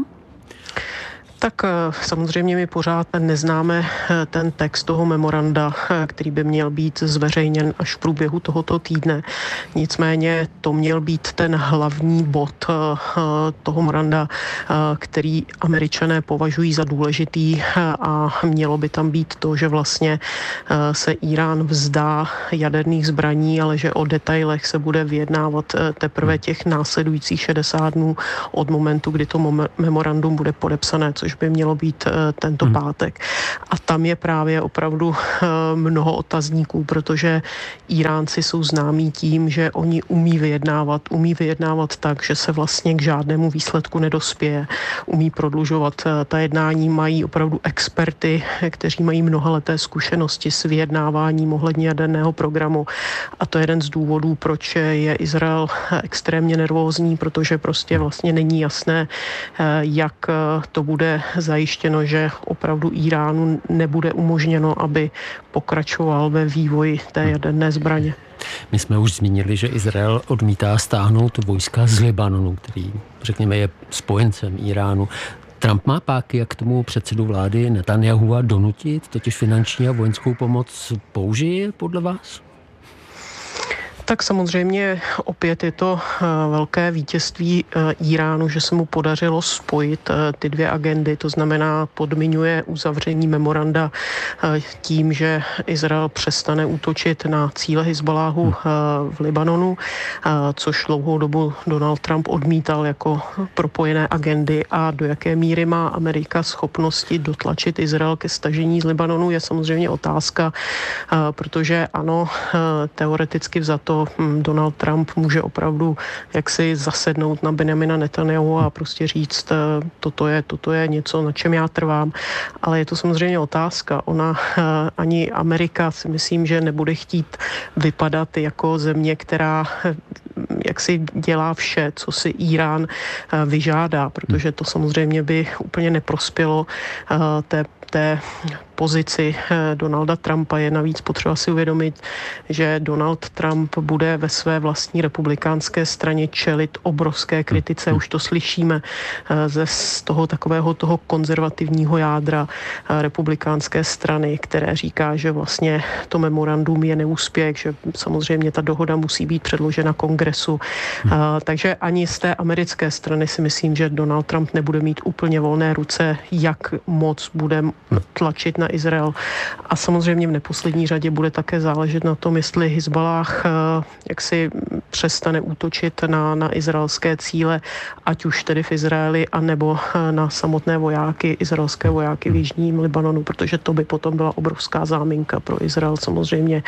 Tak samozřejmě my pořád neznáme ten text toho memoranda, který by měl být zveřejněn až v průběhu tohoto týdne. Nicméně to měl být ten hlavní bod toho memoranda, který Američané považují za důležitý a mělo by tam být to, že vlastně se Irán vzdá jaderných zbraní, ale že o detailech se bude vyjednávat teprve těch následujících šedesát dnů od momentu, kdy to memorandum bude podepsané, což by mělo být tento hmm. pátek. A tam je právě opravdu mnoho otazníků, protože Iránci jsou známí tím, že oni umí vyjednávat, umí vyjednávat tak, že se vlastně k žádnému výsledku nedospěje, umí prodlužovat ta jednání, mají opravdu experty, kteří mají mnohaleté zkušenosti s vyjednáváním ohledně jaderného programu a to je jeden z důvodů, proč je Izrael extrémně nervózní, protože prostě vlastně není jasné, jak to bude zajištěno, že opravdu Iránu nebude umožněno, aby pokračoval ve vývoji té jaderné zbraně. My jsme už zmínili, že Izrael odmítá stáhnout vojska z Libanonu, který, řekněme, je spojencem Iránu. Trump má páky, jak k tomu předsedu vlády Netanyahua donutit, totiž finanční a vojenskou pomoc použije podle vás? Tak samozřejmě opět je to velké vítězství Iránu, že se mu podařilo spojit ty dvě agendy, to znamená podmiňuje uzavření memoranda tím, že Izrael přestane útočit na cíle Hizbaláhu v Libanonu, což dlouhou dobu Donald Trump odmítal jako propojené agendy a do jaké míry má Amerika schopnosti dotlačit Izrael ke stažení z Libanonu je samozřejmě otázka, protože ano, teoreticky vzato Donald Trump může opravdu jaksi zasednout na Benjamina Netanyahu a prostě říct, toto je, toto je něco, na čem já trvám, ale je to samozřejmě otázka. Ona ani Amerika si myslím, že nebude chtít vypadat jako země, která jak si dělá vše, co si Irán vyžádá, protože to samozřejmě by úplně neprospělo té, té pozici Donalda Trumpa. Je navíc potřeba si uvědomit, že Donald Trump bude ve své vlastní republikánské straně čelit obrovské kritice. Už to slyšíme ze z toho takového toho konzervativního jádra republikánské strany, které říká, že vlastně to memorandum je neúspěch, že samozřejmě ta dohoda musí být předložena kongresu. Takže ani z té americké strany si myslím, že Donald Trump nebude mít úplně volné ruce, jak moc bude tlačit na Izrael. A samozřejmě v neposlední řadě bude také záležet na tom, jestli Hizbalách jak si přestane útočit na, na izraelské cíle, ať už tedy v Izraeli, anebo na samotné vojáky, izraelské vojáky v jižním Libanonu, protože to by potom byla obrovská záminka pro Izrael samozřejmě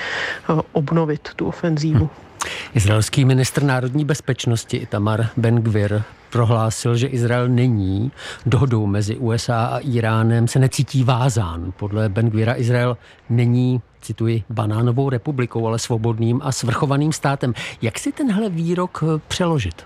obnovit tu ofenzívu. Izraelský ministr národní bezpečnosti Itamar Ben-Gvir prohlásil, že Izrael není dohodou mezi U S A a Iránem, se necítí vázán. Podle Ben-Gvira Izrael není, cituji, banánovou republikou, ale svobodným a svrchovaným státem. Jak si tenhle výrok přeložit?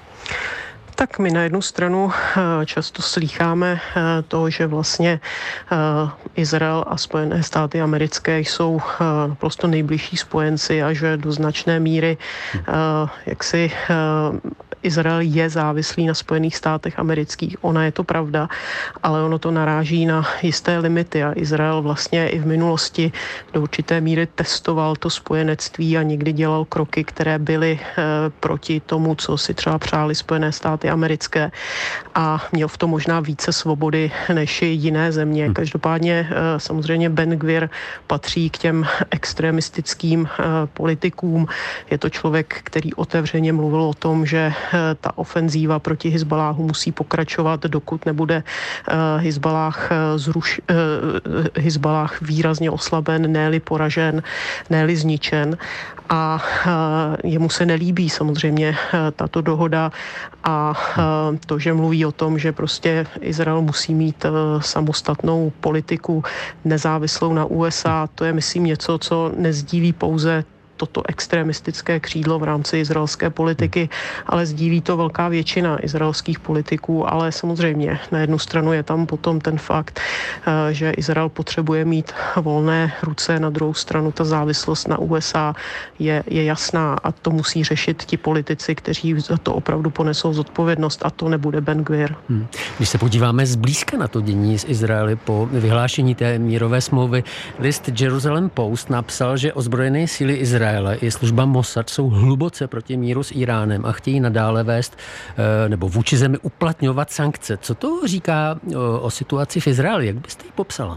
Tak my na jednu stranu často slýcháme to, že vlastně Izrael a Spojené státy americké jsou naprosto nejbližší spojenci a že do značné míry jaksi Izrael je závislý na Spojených státech amerických. Ona je to pravda, ale ono to naráží na jisté limity a Izrael vlastně i v minulosti do určité míry testoval to spojenectví a někdy dělal kroky, které byly proti tomu, co si třeba přáli Spojené státy americké a měl v tom možná více svobody než jiné země. Každopádně samozřejmě Ben-Gvir patří k těm extremistickým politikům. Je to člověk, který otevřeně mluvil o tom, že ta ofenzíva proti Hizbaláhu musí pokračovat, dokud nebude Hizbalách, zruš, Hizbalách výrazně oslaben, ne-li poražen, ne-li zničen. A jemu se nelíbí samozřejmě tato dohoda a to, že mluví o tom, že prostě Izrael musí mít samostatnou politiku nezávislou na U S A, to je, myslím, něco, co nezdílí pouze toto extremistické křídlo v rámci izraelské politiky, ale sdílí to velká většina izraelských politiků, ale samozřejmě na jednu stranu je tam potom ten fakt, že Izrael potřebuje mít volné ruce, na druhou stranu ta závislost na U S A je, je jasná a to musí řešit ti politici, kteří za to opravdu ponesou zodpovědnost a to nebude Ben Gvir. Hmm. Když se podíváme zblízka na to dění z Izraeli po vyhlášení té mírové smlouvy, list Jerusalem Post napsal, že ozbrojené síly Izraele i služba Mossad jsou hluboce proti míru s Iránem a chtějí nadále vést nebo vůči zemi uplatňovat sankce. Co to říká o, o situaci v Izraeli? Jak byste ji popsala?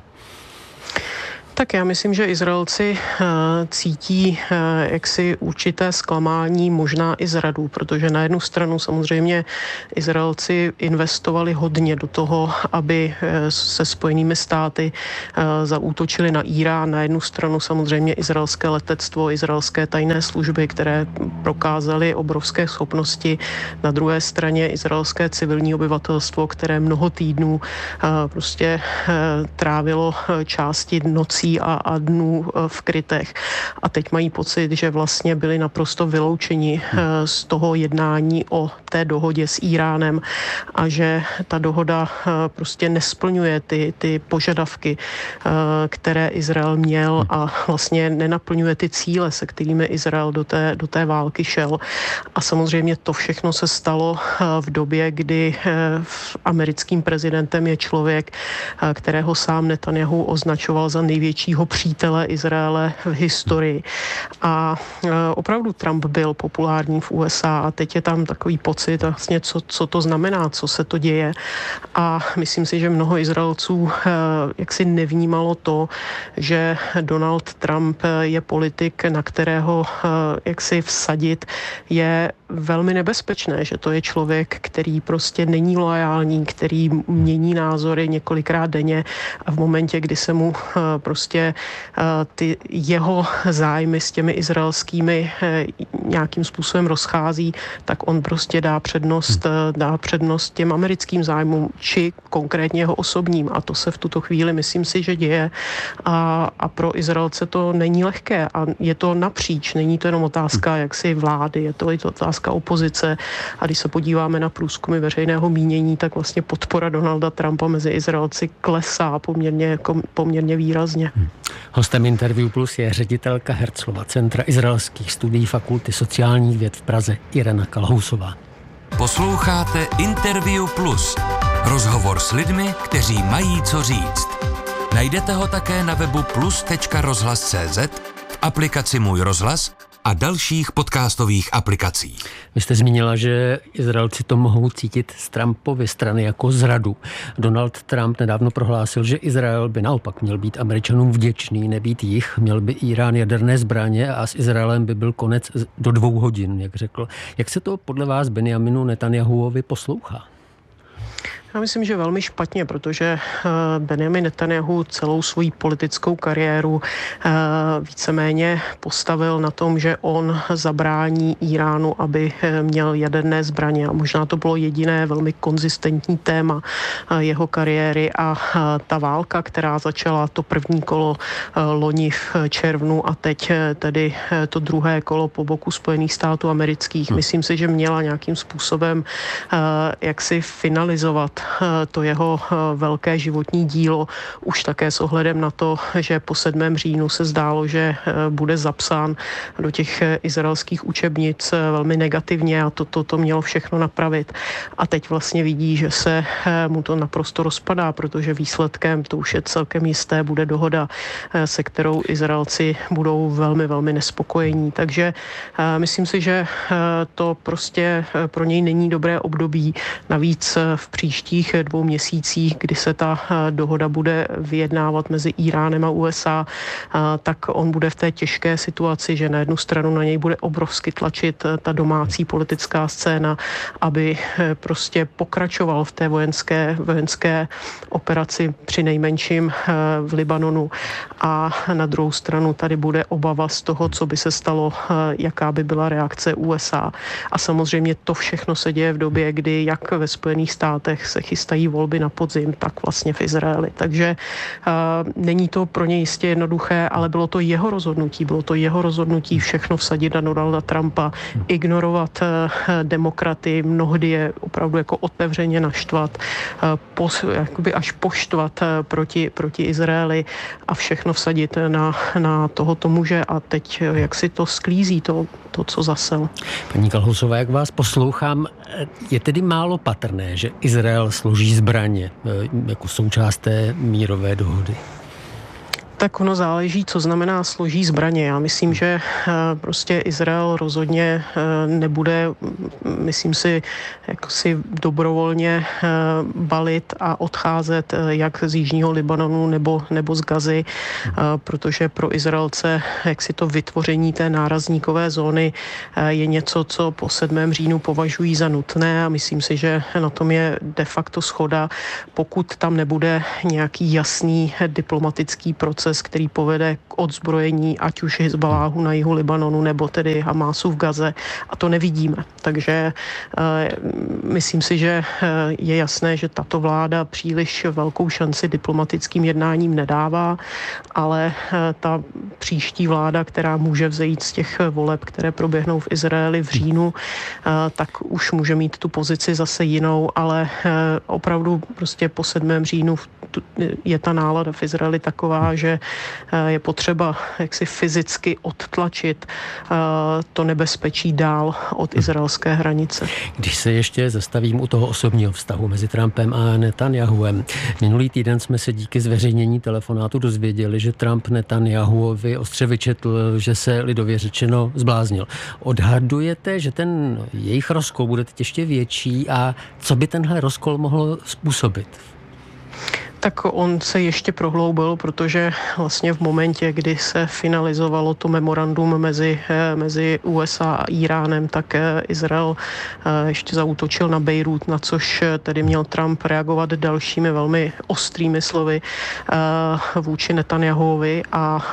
Tak já myslím, že Izraelci uh, cítí uh, jaksi určité zklamání, možná i zradu, protože na jednu stranu samozřejmě Izraelci investovali hodně do toho, aby uh, se Spojenými státy uh, zaútočili na Irán. Na jednu stranu samozřejmě izraelské letectvo, izraelské tajné služby, které prokázaly obrovské schopnosti. Na druhé straně izraelské civilní obyvatelstvo, které mnoho týdnů uh, prostě uh, trávilo části nocí a, a dnů v krytech. A teď mají pocit, že vlastně byli naprosto vyloučeni z toho jednání o té dohodě s Iránem a že ta dohoda prostě nesplňuje ty, ty požadavky, které Izrael měl a vlastně nenaplňuje ty cíle, se kterými Izrael do té, do té války šel. A samozřejmě to všechno se stalo v době, kdy americkým prezidentem je člověk, kterého sám Netanjahu označoval za největší přítele Izraele v historii. A opravdu Trump byl populární v U S A a teď je tam takový pocit vlastně, co, co to znamená, co se to děje. A myslím si, že mnoho Izraelců jaksi nevnímalo to, že Donald Trump je politik, na kterého jaksi vsadit je velmi nebezpečné, že to je člověk, který prostě není loajální, který mění názory několikrát denně a v momentě, kdy se mu prostě ty jeho zájmy s těmi izraelskými nějakým způsobem rozchází, tak on prostě dá přednost, dá přednost těm americkým zájmům, či konkrétně jeho osobním. A to se v tuto chvíli, myslím si, že děje. A, a pro Izraelce to není lehké. A je to napříč. Není to jenom otázka jaksi vlády, je to i to otázka opozice. A když se podíváme na průzkumy veřejného mínění, tak vlastně podpora Donalda Trumpa mezi Izraelci klesá poměrně, poměrně výrazně. Hostem Interview Plus je ředitelka Herzlova centra izraelských studií Fakulty sociálních věd v Praze Irena Kalhousová. Posloucháte Interview Plus. Rozhovor s lidmi, kteří mají co říct. Najdete ho také na webu plus tečka rozhlas tečka cé zet, v aplikaci Můj rozhlas a dalších podcastových aplikací. Vy jste zmínila, že Izraelci to mohou cítit z Trumpovy strany jako zradu. Donald Trump nedávno prohlásil, že Izrael by naopak měl být Američanům vděčný, nebýt jich, měl by Irán jaderné zbraně a s Izraelem by byl konec do dvou hodin, jak řekl. Jak se to podle vás Benjaminu Netanjahuovi poslouchá? Já myslím, že velmi špatně, protože Benjamin Netanjahu celou svou politickou kariéru víceméně postavil na tom, že on zabrání Iránu, aby měl jaderné zbraně. A možná to bylo jediné velmi konzistentní téma jeho kariéry a ta válka, která začala to první kolo loni v červnu a teď tedy to druhé kolo po boku Spojených států amerických. Myslím si, že měla nějakým způsobem jaksi finalizovat to jeho velké životní dílo, už také s ohledem na to, že po sedmém říjnu se zdálo, že bude zapsán do těch izraelských učebnic velmi negativně a to, to, to mělo všechno napravit. A teď vlastně vidí, že se mu to naprosto rozpadá, protože výsledkem, to už je celkem jisté, bude dohoda, se kterou Izraelci budou velmi, velmi nespokojení. Takže myslím si, že to prostě pro něj není dobré období. Navíc v příští příštích dvou měsících, kdy se ta dohoda bude vyjednávat mezi Íránem a U S A, tak on bude v té těžké situaci, že na jednu stranu na něj bude obrovsky tlačit ta domácí politická scéna, aby prostě pokračoval v té vojenské, vojenské operaci při nejmenším v Libanonu, a na druhou stranu tady bude obava z toho, co by se stalo, jaká by byla reakce U S A. A samozřejmě to všechno se děje v době, kdy jak ve Spojených státech se chystají volby na podzim, tak vlastně v Izraeli. Takže uh, není to pro ně jistě jednoduché, ale bylo to jeho rozhodnutí. Bylo to jeho rozhodnutí všechno vsadit na Donalda Trumpa, ignorovat uh, demokraty, mnohdy je opravdu jako otevřeně naštvat, uh, pos, jakoby až poštvat uh, proti, proti Izraeli a všechno vsadit na, na tohoto muže, a teď uh, jak si to sklízí, to, to co zasel. Paní Kalhousová, jak vás poslouchám, je tedy málo patrné, že Izrael složí zbraně jako součást té mírové dohody? Tak ono záleží, co znamená složí zbraně. Já myslím, že prostě Izrael rozhodně nebude, myslím si, jako si dobrovolně balit a odcházet jak z jižního Libanonu nebo, nebo z Gazy, protože pro Izraelce jak si to vytvoření té nárazníkové zóny je něco, co po sedmém říjnu považují za nutné, a myslím si, že na tom je de facto shoda, pokud tam nebude nějaký jasný diplomatický proces, který povede k odzbrojení ať už Hizbaláhu na jihu Libanonu nebo tedy Hamásu v Gaze, a to nevidíme. Takže e, myslím si, že je jasné, že tato vláda příliš velkou šanci diplomatickým jednáním nedává, ale e, ta příští vláda, která může vzejít z těch voleb, které proběhnou v Izraeli v říjnu, e, tak už může mít tu pozici zase jinou, ale e, opravdu prostě po sedmém říjnu je ta nálada v Izraeli taková, že je potřeba jaksi fyzicky odtlačit to nebezpečí dál od izraelské hranice. Když se ještě zastavím u toho osobního vztahu mezi Trumpem a Netanyahuem. Minulý týden jsme se díky zveřejnění telefonátu dozvěděli, že Trump Netanyahuovi ostře vyčetl, že se lidově řečeno zbláznil. Odhadujete, že ten jejich rozkol bude teď ještě větší, a co by tenhle rozkol mohl způsobit? Tak on se ještě prohloubil, protože vlastně v momentě, kdy se finalizovalo to memorandum mezi, mezi U S A a Íránem, tak Izrael ještě zaútočil na Bejrút, na což tedy měl Trump reagovat dalšími velmi ostrými slovy vůči Netanyahuovi. A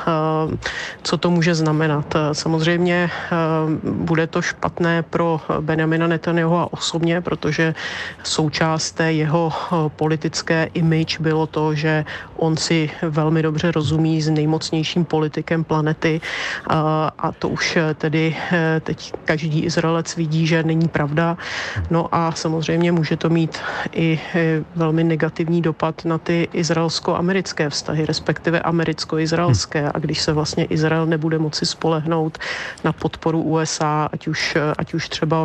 co to může znamenat? Samozřejmě bude to špatné pro Benjamina Netanyahua osobně, protože součást té jeho politické image bylo to, že on si velmi dobře rozumí s nejmocnějším politikem planety, a, a to už tedy teď každý Izraelec vidí, že není pravda. No a samozřejmě může to mít i velmi negativní dopad na ty izraelsko-americké vztahy, respektive americko-izraelské. A když se vlastně Izrael nebude moci spolehnout na podporu U S A, ať už, ať už třeba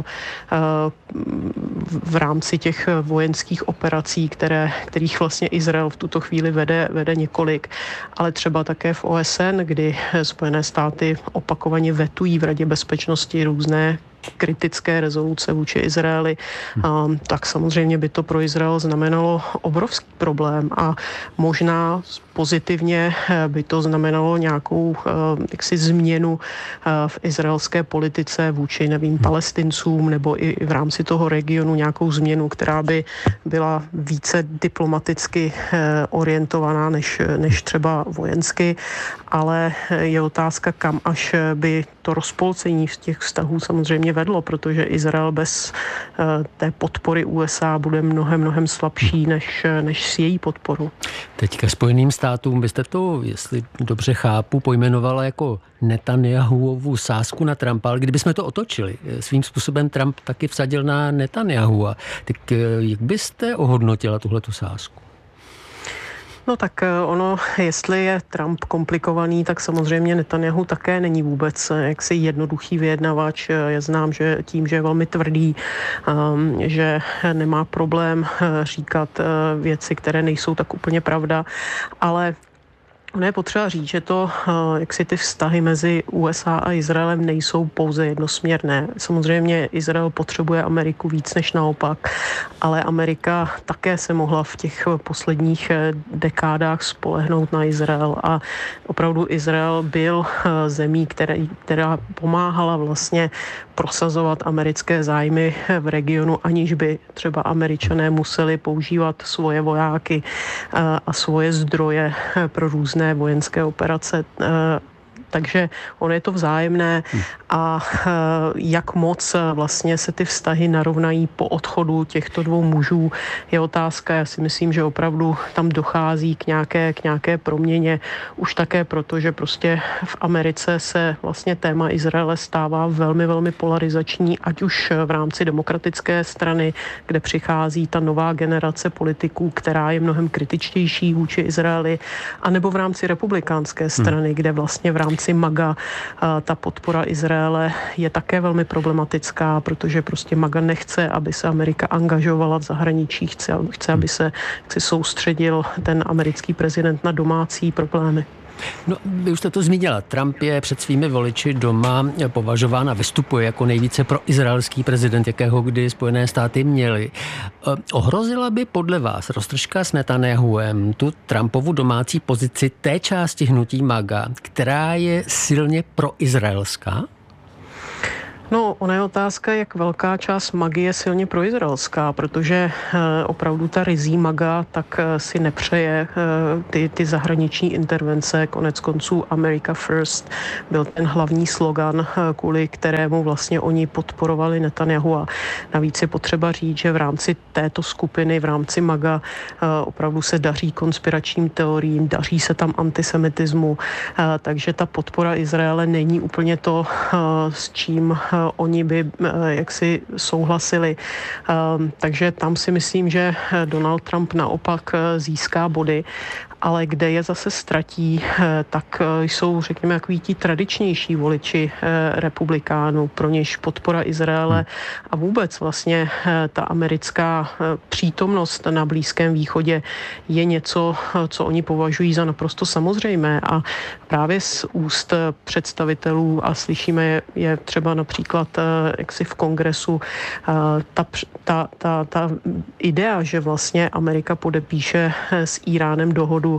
v rámci těch vojenských operací, které, kterých vlastně Izrael v tuto chvíli vede, vede několik, ale třeba také v O S N, kdy Spojené státy opakovaně vetují v Radě bezpečnosti různé kritické rezoluce vůči Izraeli, um, tak samozřejmě by to pro Izrael znamenalo obrovský problém, a možná pozitivně by to znamenalo nějakou uh, jaksi změnu uh, v izraelské politice vůči, nevím, Palestincům, nebo i v rámci toho regionu nějakou změnu, která by byla více diplomaticky uh, orientovaná než, než třeba vojensky, ale je otázka, kam až by to rozpolcení v těch vztahů samozřejmě vedlo, protože Izrael bez uh, té podpory U S A bude mnohem, mnohem slabší než, než s její podporou. Teďka Spojeným státům byste to, jestli dobře chápu, pojmenovala jako Netanyahuovu sázku na Trumpa, ale kdybychom to otočili, svým způsobem Trump taky vsadil na Netanyahua, tak jak byste ohodnotila tuhletu sázku? No tak ono, jestli je Trump komplikovaný, tak samozřejmě Netanyahu také není vůbec jaksi jednoduchý vyjednavač. Je znám, že tím, že je velmi tvrdý, um, že nemá problém říkat uh, věci, které nejsou tak úplně pravda, ale Ono je potřeba říct, že to, jak si ty vztahy mezi U S A a Izraelem nejsou pouze jednosměrné. Samozřejmě Izrael potřebuje Ameriku víc než naopak, ale Amerika také se mohla v těch posledních dekádách spolehnout na Izrael a opravdu Izrael byl zemí, které, která pomáhala vlastně prosazovat americké zájmy v regionu, aniž by třeba Američané museli používat svoje vojáky a svoje zdroje pro různé vojenské operace. Takže ono je to vzájemné a jak moc vlastně se ty vztahy narovnají po odchodu těchto dvou mužů je otázka. Já si myslím, že opravdu tam dochází k nějaké, k nějaké proměně. Už také proto, že prostě v Americe se vlastně téma Izraele stává velmi, velmi polarizační, ať už v rámci demokratické strany, kde přichází ta nová generace politiků, která je mnohem kritičtější vůči Izraeli, anebo v rámci republikánské strany, kde vlastně v rámci MAGA ta podpora Izraele je také velmi problematická, protože prostě MAGA nechce, aby se Amerika angažovala v zahraničí, chce, chce aby se chce soustředil ten americký prezident na domácí problémy. No, vy už jste to zmínila. Trump je před svými voliči doma považován a vystupuje jako nejvíce pro izraelský prezident, jakého kdy Spojené státy měly. Ohrozila by podle vás roztržka s Netanyahuem tu Trumpovu domácí pozici té části hnutí MAGA, která je silně proizraelská? No, ona je otázka, jak velká část MAGy je silně proizraelská, protože e, opravdu ta rizí MAGA tak e, si nepřeje e, ty, ty zahraniční intervence. Konec konců America First byl ten hlavní slogan, e, kvůli kterému vlastně oni podporovali Netanyahu. A navíc je potřeba říct, že v rámci této skupiny, v rámci MAGA e, opravdu se daří konspiračním teoriím, daří se tam antisemitismu, e, takže ta podpora Izraele není úplně to, e, s čím oni by jaksi souhlasili. Takže tam si myslím, že Donald Trump naopak získá body, ale kde je zase ztratí, tak jsou, řekněme, takový ti tradičnější voliči republikánů, pro něž podpora Izraele a vůbec vlastně ta americká přítomnost na Blízkém východě je něco, co oni považují za naprosto samozřejmé a právě z úst představitelů a slyšíme je třeba například jaksi v kongresu ta, ta, ta, ta idea, že vlastně Amerika podepíše s Íránem dohodu,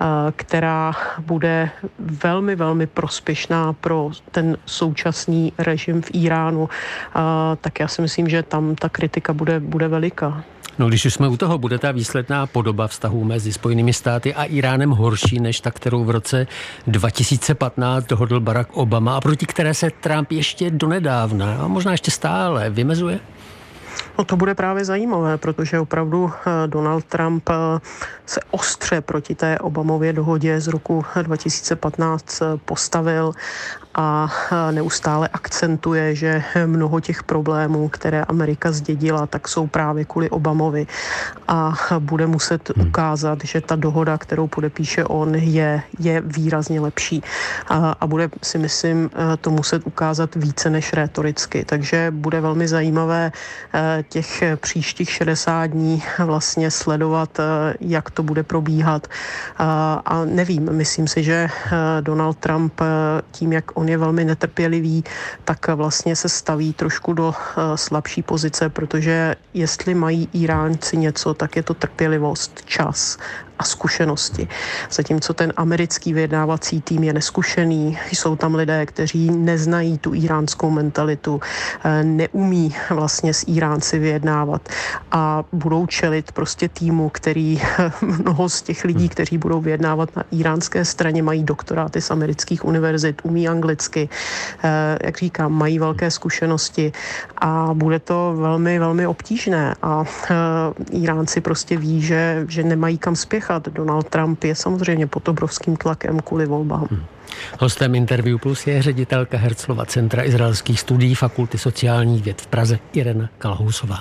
která bude velmi, velmi prospěšná pro ten současný režim v Íránu, tak já si myslím, že tam ta kritika bude, bude veliká. No, když už jsme u toho, bude ta výsledná podoba vztahů mezi Spojenými státy a Íránem horší než ta, kterou v roce dva tisíce patnáct dohodl Barack Obama a proti které se Trump ještě donedávna a možná ještě stále vymezuje? No to bude právě zajímavé, protože opravdu Donald Trump se ostře proti té Obamově dohodě z roku dva tisíce patnáct postavil a neustále akcentuje, že mnoho těch problémů, které Amerika zdědila, tak jsou právě kvůli Obamovi a bude muset ukázat, že ta dohoda, kterou podepíše on, je, je výrazně lepší a, a bude, si myslím, to muset ukázat více než rétoricky, takže bude velmi zajímavé těch příštích šedesát dní vlastně sledovat, jak to bude probíhat a nevím, myslím si, že Donald Trump tím, jak on je velmi netrpělivý, tak vlastně se staví trošku do slabší pozice, protože jestli mají Íránci něco, tak je to trpělivost, čas a zkušenosti. Zatímco ten americký vyjednávací tým je neskušený, jsou tam lidé, kteří neznají tu íránskou mentalitu, neumí vlastně s Íránci vyjednávat a budou čelit prostě týmu, který mnoho z těch lidí, kteří budou vyjednávat na íránské straně, mají doktoráty z amerických univerzit, umí anglicky, jak říkám, mají velké zkušenosti a bude to velmi, velmi obtížné a Íránci prostě ví, že, že nemají kam spěchat. Donald Trump je samozřejmě pod obrovským tlakem kvůli volbám. Hmm. Hostem Interview Plus je ředitelka Herzlova centra izraelských studií Fakulty sociálních věd v Praze Irena Kalhousová.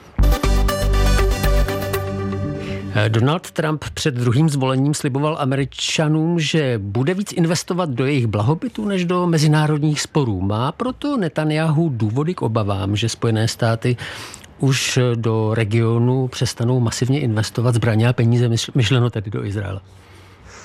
Donald Trump před druhým zvolením sliboval Američanům, že bude víc investovat do jejich blahobytu než do mezinárodních sporů. Má proto Netanyahu důvody k obavám, že Spojené státy už do regionu přestanou masivně investovat zbraně a peníze, myšleno tedy do Izraele?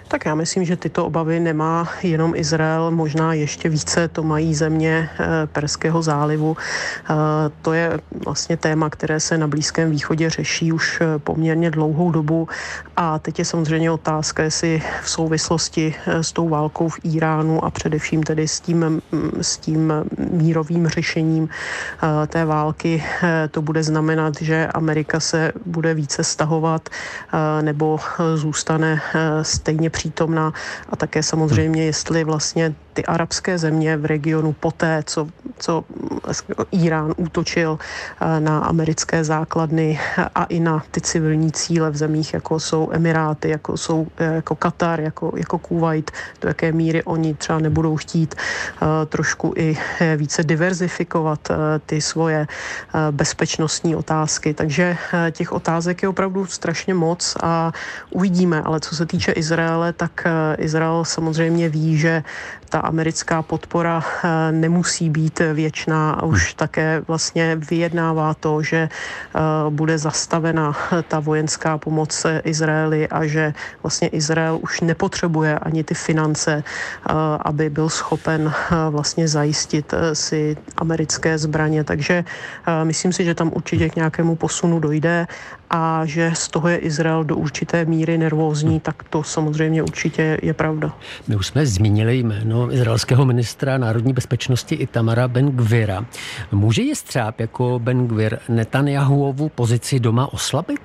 Tak já myslím, že tyto obavy nemá jenom Izrael, možná ještě více to mají země Perského zálivu. To je vlastně téma, které se na Blízkém východě řeší už poměrně dlouhou dobu a teď je samozřejmě otázka, jestli v souvislosti s tou válkou v Iránu a především tedy s tím, s tím mírovým řešením té války to bude znamenat, že Amerika se bude více stahovat nebo zůstane stejně přítomná a také samozřejmě, jestli vlastně ty arabské země v regionu poté, co, co Irán útočil na americké základny a i na ty civilní cíle v zemích, jako jsou Emiráty, jako jsou jako Katar, jako, jako Kuvajt, do jaké míry oni třeba nebudou chtít uh, trošku i více diverzifikovat uh, ty svoje uh, bezpečnostní otázky. Takže uh, těch otázek je opravdu strašně moc a uvidíme, ale co se týče Izraele, tak uh, Izrael samozřejmě ví, že ta americká podpora nemusí být věčná a už také vlastně vyjednává to, že bude zastavena ta vojenská pomoc Izraeli a že vlastně Izrael už nepotřebuje ani ty finance, aby byl schopen vlastně zajistit si americké zbraně. Takže myslím si, že tam určitě k nějakému posunu dojde a že z toho je Izrael do určité míry nervózní, tak to samozřejmě určitě je pravda. My už jsme zmínili jméno izraelského ministra národní bezpečnosti Itamara Ben-Gvira. Může jestřáb jako Ben-Gvir Netanjahuovu pozici doma oslabit?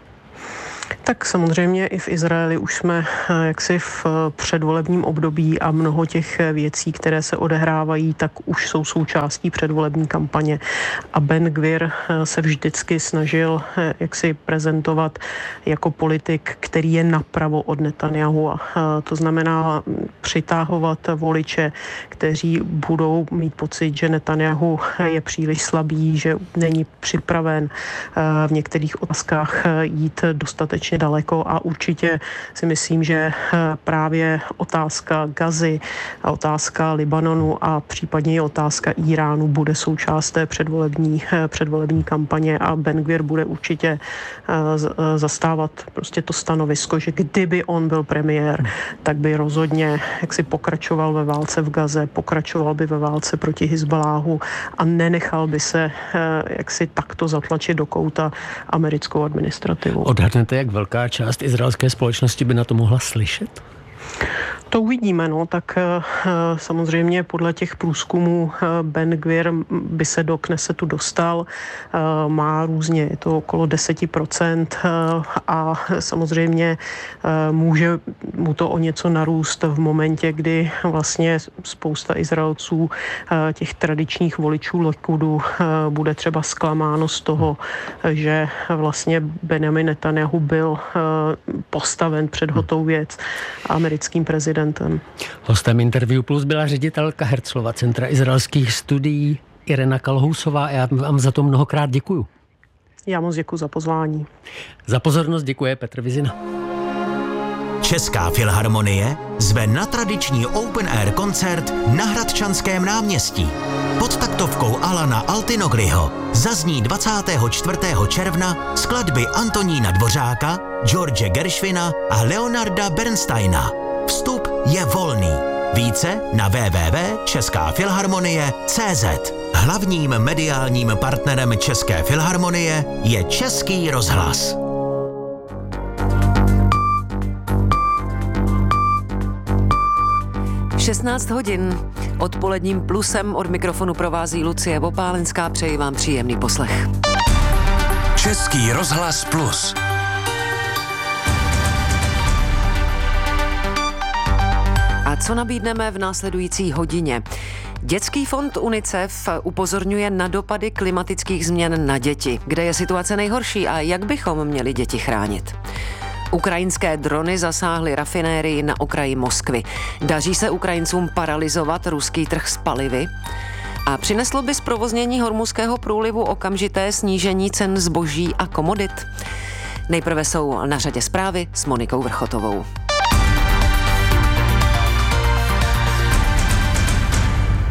Tak samozřejmě i v Izraeli už jsme jaksi v předvolebním období a mnoho těch věcí, které se odehrávají, tak už jsou součástí předvolební kampaně. A Ben-Gvir se vždycky snažil jaksi prezentovat jako politik, který je napravo od Netanjahu. To znamená přitáhovat voliče, kteří budou mít pocit, že Netanjahu je příliš slabý, že není připraven v některých otázkách jít dostatečně daleko a určitě si myslím, že právě otázka Gazy a otázka Libanonu a případně i otázka Iránu bude součást té předvolební, předvolební kampaně a Ben-Gvir bude určitě zastávat prostě to stanovisko, že kdyby on byl premiér, tak by rozhodně jaksi pokračoval ve válce v Gaze, pokračoval by ve válce proti Hizbaláhu a nenechal by se jaksi takto zatlačit do kouta americkou administrativu. Odhadnete, jak velká část izraelské společnosti by na to mohla slyšet? To uvidíme, no, tak uh, samozřejmě podle těch průzkumů uh, Ben-Gvir by se do Knesetu dostal, uh, má různě, je to okolo deset procent uh, a samozřejmě uh, může mu to o něco narůst v momentě, kdy vlastně spousta Izraelců, uh, těch tradičních voličů Likudu, uh, bude třeba zklamáno z toho, že vlastně Benjamin Netanjahu byl uh, postaven před hotovou věc americkým prezidentem. Hostem Interview Plus byla ředitelka Herzlova Centra izraelských studií Irena Kalhousová a já vám za to mnohokrát děkuju. Já moc děkuji za pozvání. Za pozornost děkuje Petr Vizina. Česká filharmonie zve na tradiční open air koncert na Hradčanském náměstí. Pod taktovkou Alana Altinogriho zazní dvacátého čtvrtého června skladby Antonína Dvořáka, George Gershwina a Leonarda Bernsteina. Vstup je volný. Více na w w w tečka česká filharmonie tečka cé zet. Hlavním mediálním partnerem České filharmonie je Český rozhlas. šestnáct hodin. Odpoledním plusem od mikrofonu provází Lucie Vopálenská. Přeji vám příjemný poslech. Český rozhlas Plus. A co nabídneme v následující hodině? Dětský fond UNICEF upozorňuje na dopady klimatických změn na děti. Kde je situace nejhorší a jak bychom měli děti chránit? Ukrajinské drony zasáhly rafinérii na okraji Moskvy. Daří se Ukrajincům paralyzovat ruský trh s palivy? A přineslo by zprovoznění Hormuzského průlivu okamžité snížení cen zboží a komodit? Nejprve jsou na řadě zprávy s Monikou Vrchotovou.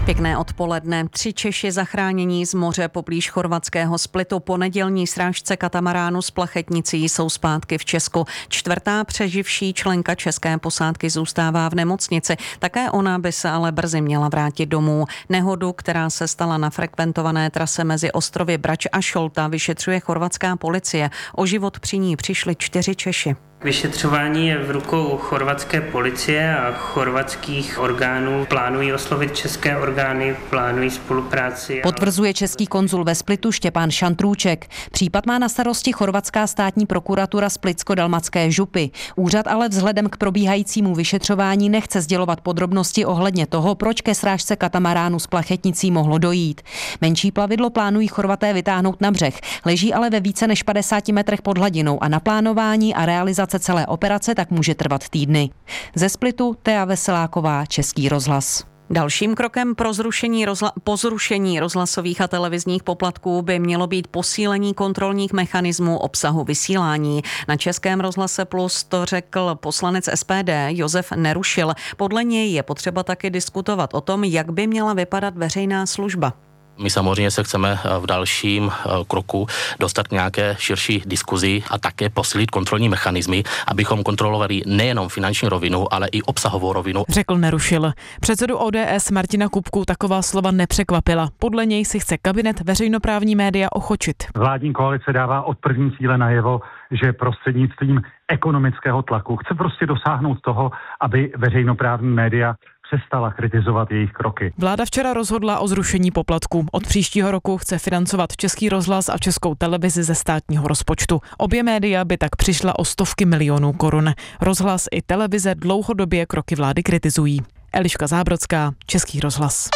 Pěkné odpoledne. Tři Češi zachránění z moře poblíž chorvatského Splitu po nedělní srážce katamaránu s plachetnicí jsou zpátky v Česku. Čtvrtá přeživší členka české posádky zůstává v nemocnici. Také ona by se ale brzy měla vrátit domů. Nehodu, která se stala na frekventované trase mezi ostrovy Brač a Šolta, vyšetřuje chorvatská policie. O život při ní přišli čtyři Češi. Vyšetřování je v rukou chorvatské policie a chorvatských orgánů. Plánují oslovit české orgány, plánují spolupráci. Potvrzuje český konzul ve Splitu Štěpán Šantrůček. Případ má na starosti chorvatská státní prokuratura Splitsko-dalmatské župy. Úřad ale vzhledem k probíhajícímu vyšetřování nechce sdělovat podrobnosti ohledně toho, proč ke srážce katamaránu s plachetnicí mohlo dojít. Menší plavidlo plánují Chorvaté vytáhnout na břeh, leží ale ve více než padesáti metrech pod hladinou a na plánování a realizaci celé operace tak může trvat týdny. Ze Splitu Tea Veseláková, Český rozhlas. Dalším krokem pro zrušení rozhla- po zrušení rozhlasových a televizních poplatků by mělo být posílení kontrolních mechanismů obsahu vysílání. Na Českém rozhlase Plus to řekl poslanec S P D Josef Nerušil. Podle něj je potřeba taky diskutovat o tom, jak by měla vypadat veřejná služba. My samozřejmě se chceme v dalším kroku dostat k nějaké širší diskuzi a také posílit kontrolní mechanismy, abychom kontrolovali nejenom finanční rovinu, ale i obsahovou rovinu. Řekl Nerušil. Předsedu O D S Martina Kupku taková slova nepřekvapila. Podle něj si chce kabinet veřejnoprávní média ochočit. Vládní koalice dává od první chvíle najevo, že prostřednictvím ekonomického tlaku chce prostě dosáhnout toho, aby veřejnoprávní média přestala kritizovat jejich kroky. Vláda včera rozhodla o zrušení poplatku. Od příštího roku chce financovat Český rozhlas a Českou televizi ze státního rozpočtu. Obě média by tak přišla o stovky milionů korun. Rozhlas i televize dlouhodobě kroky vlády kritizují. Eliška Zábrodská, Český rozhlas.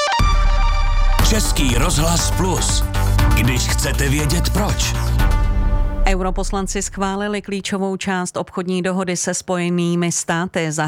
Český rozhlas Plus. Když chcete vědět proč. Europoslanci schválili klíčovou část obchodní dohody se Spojenými státy.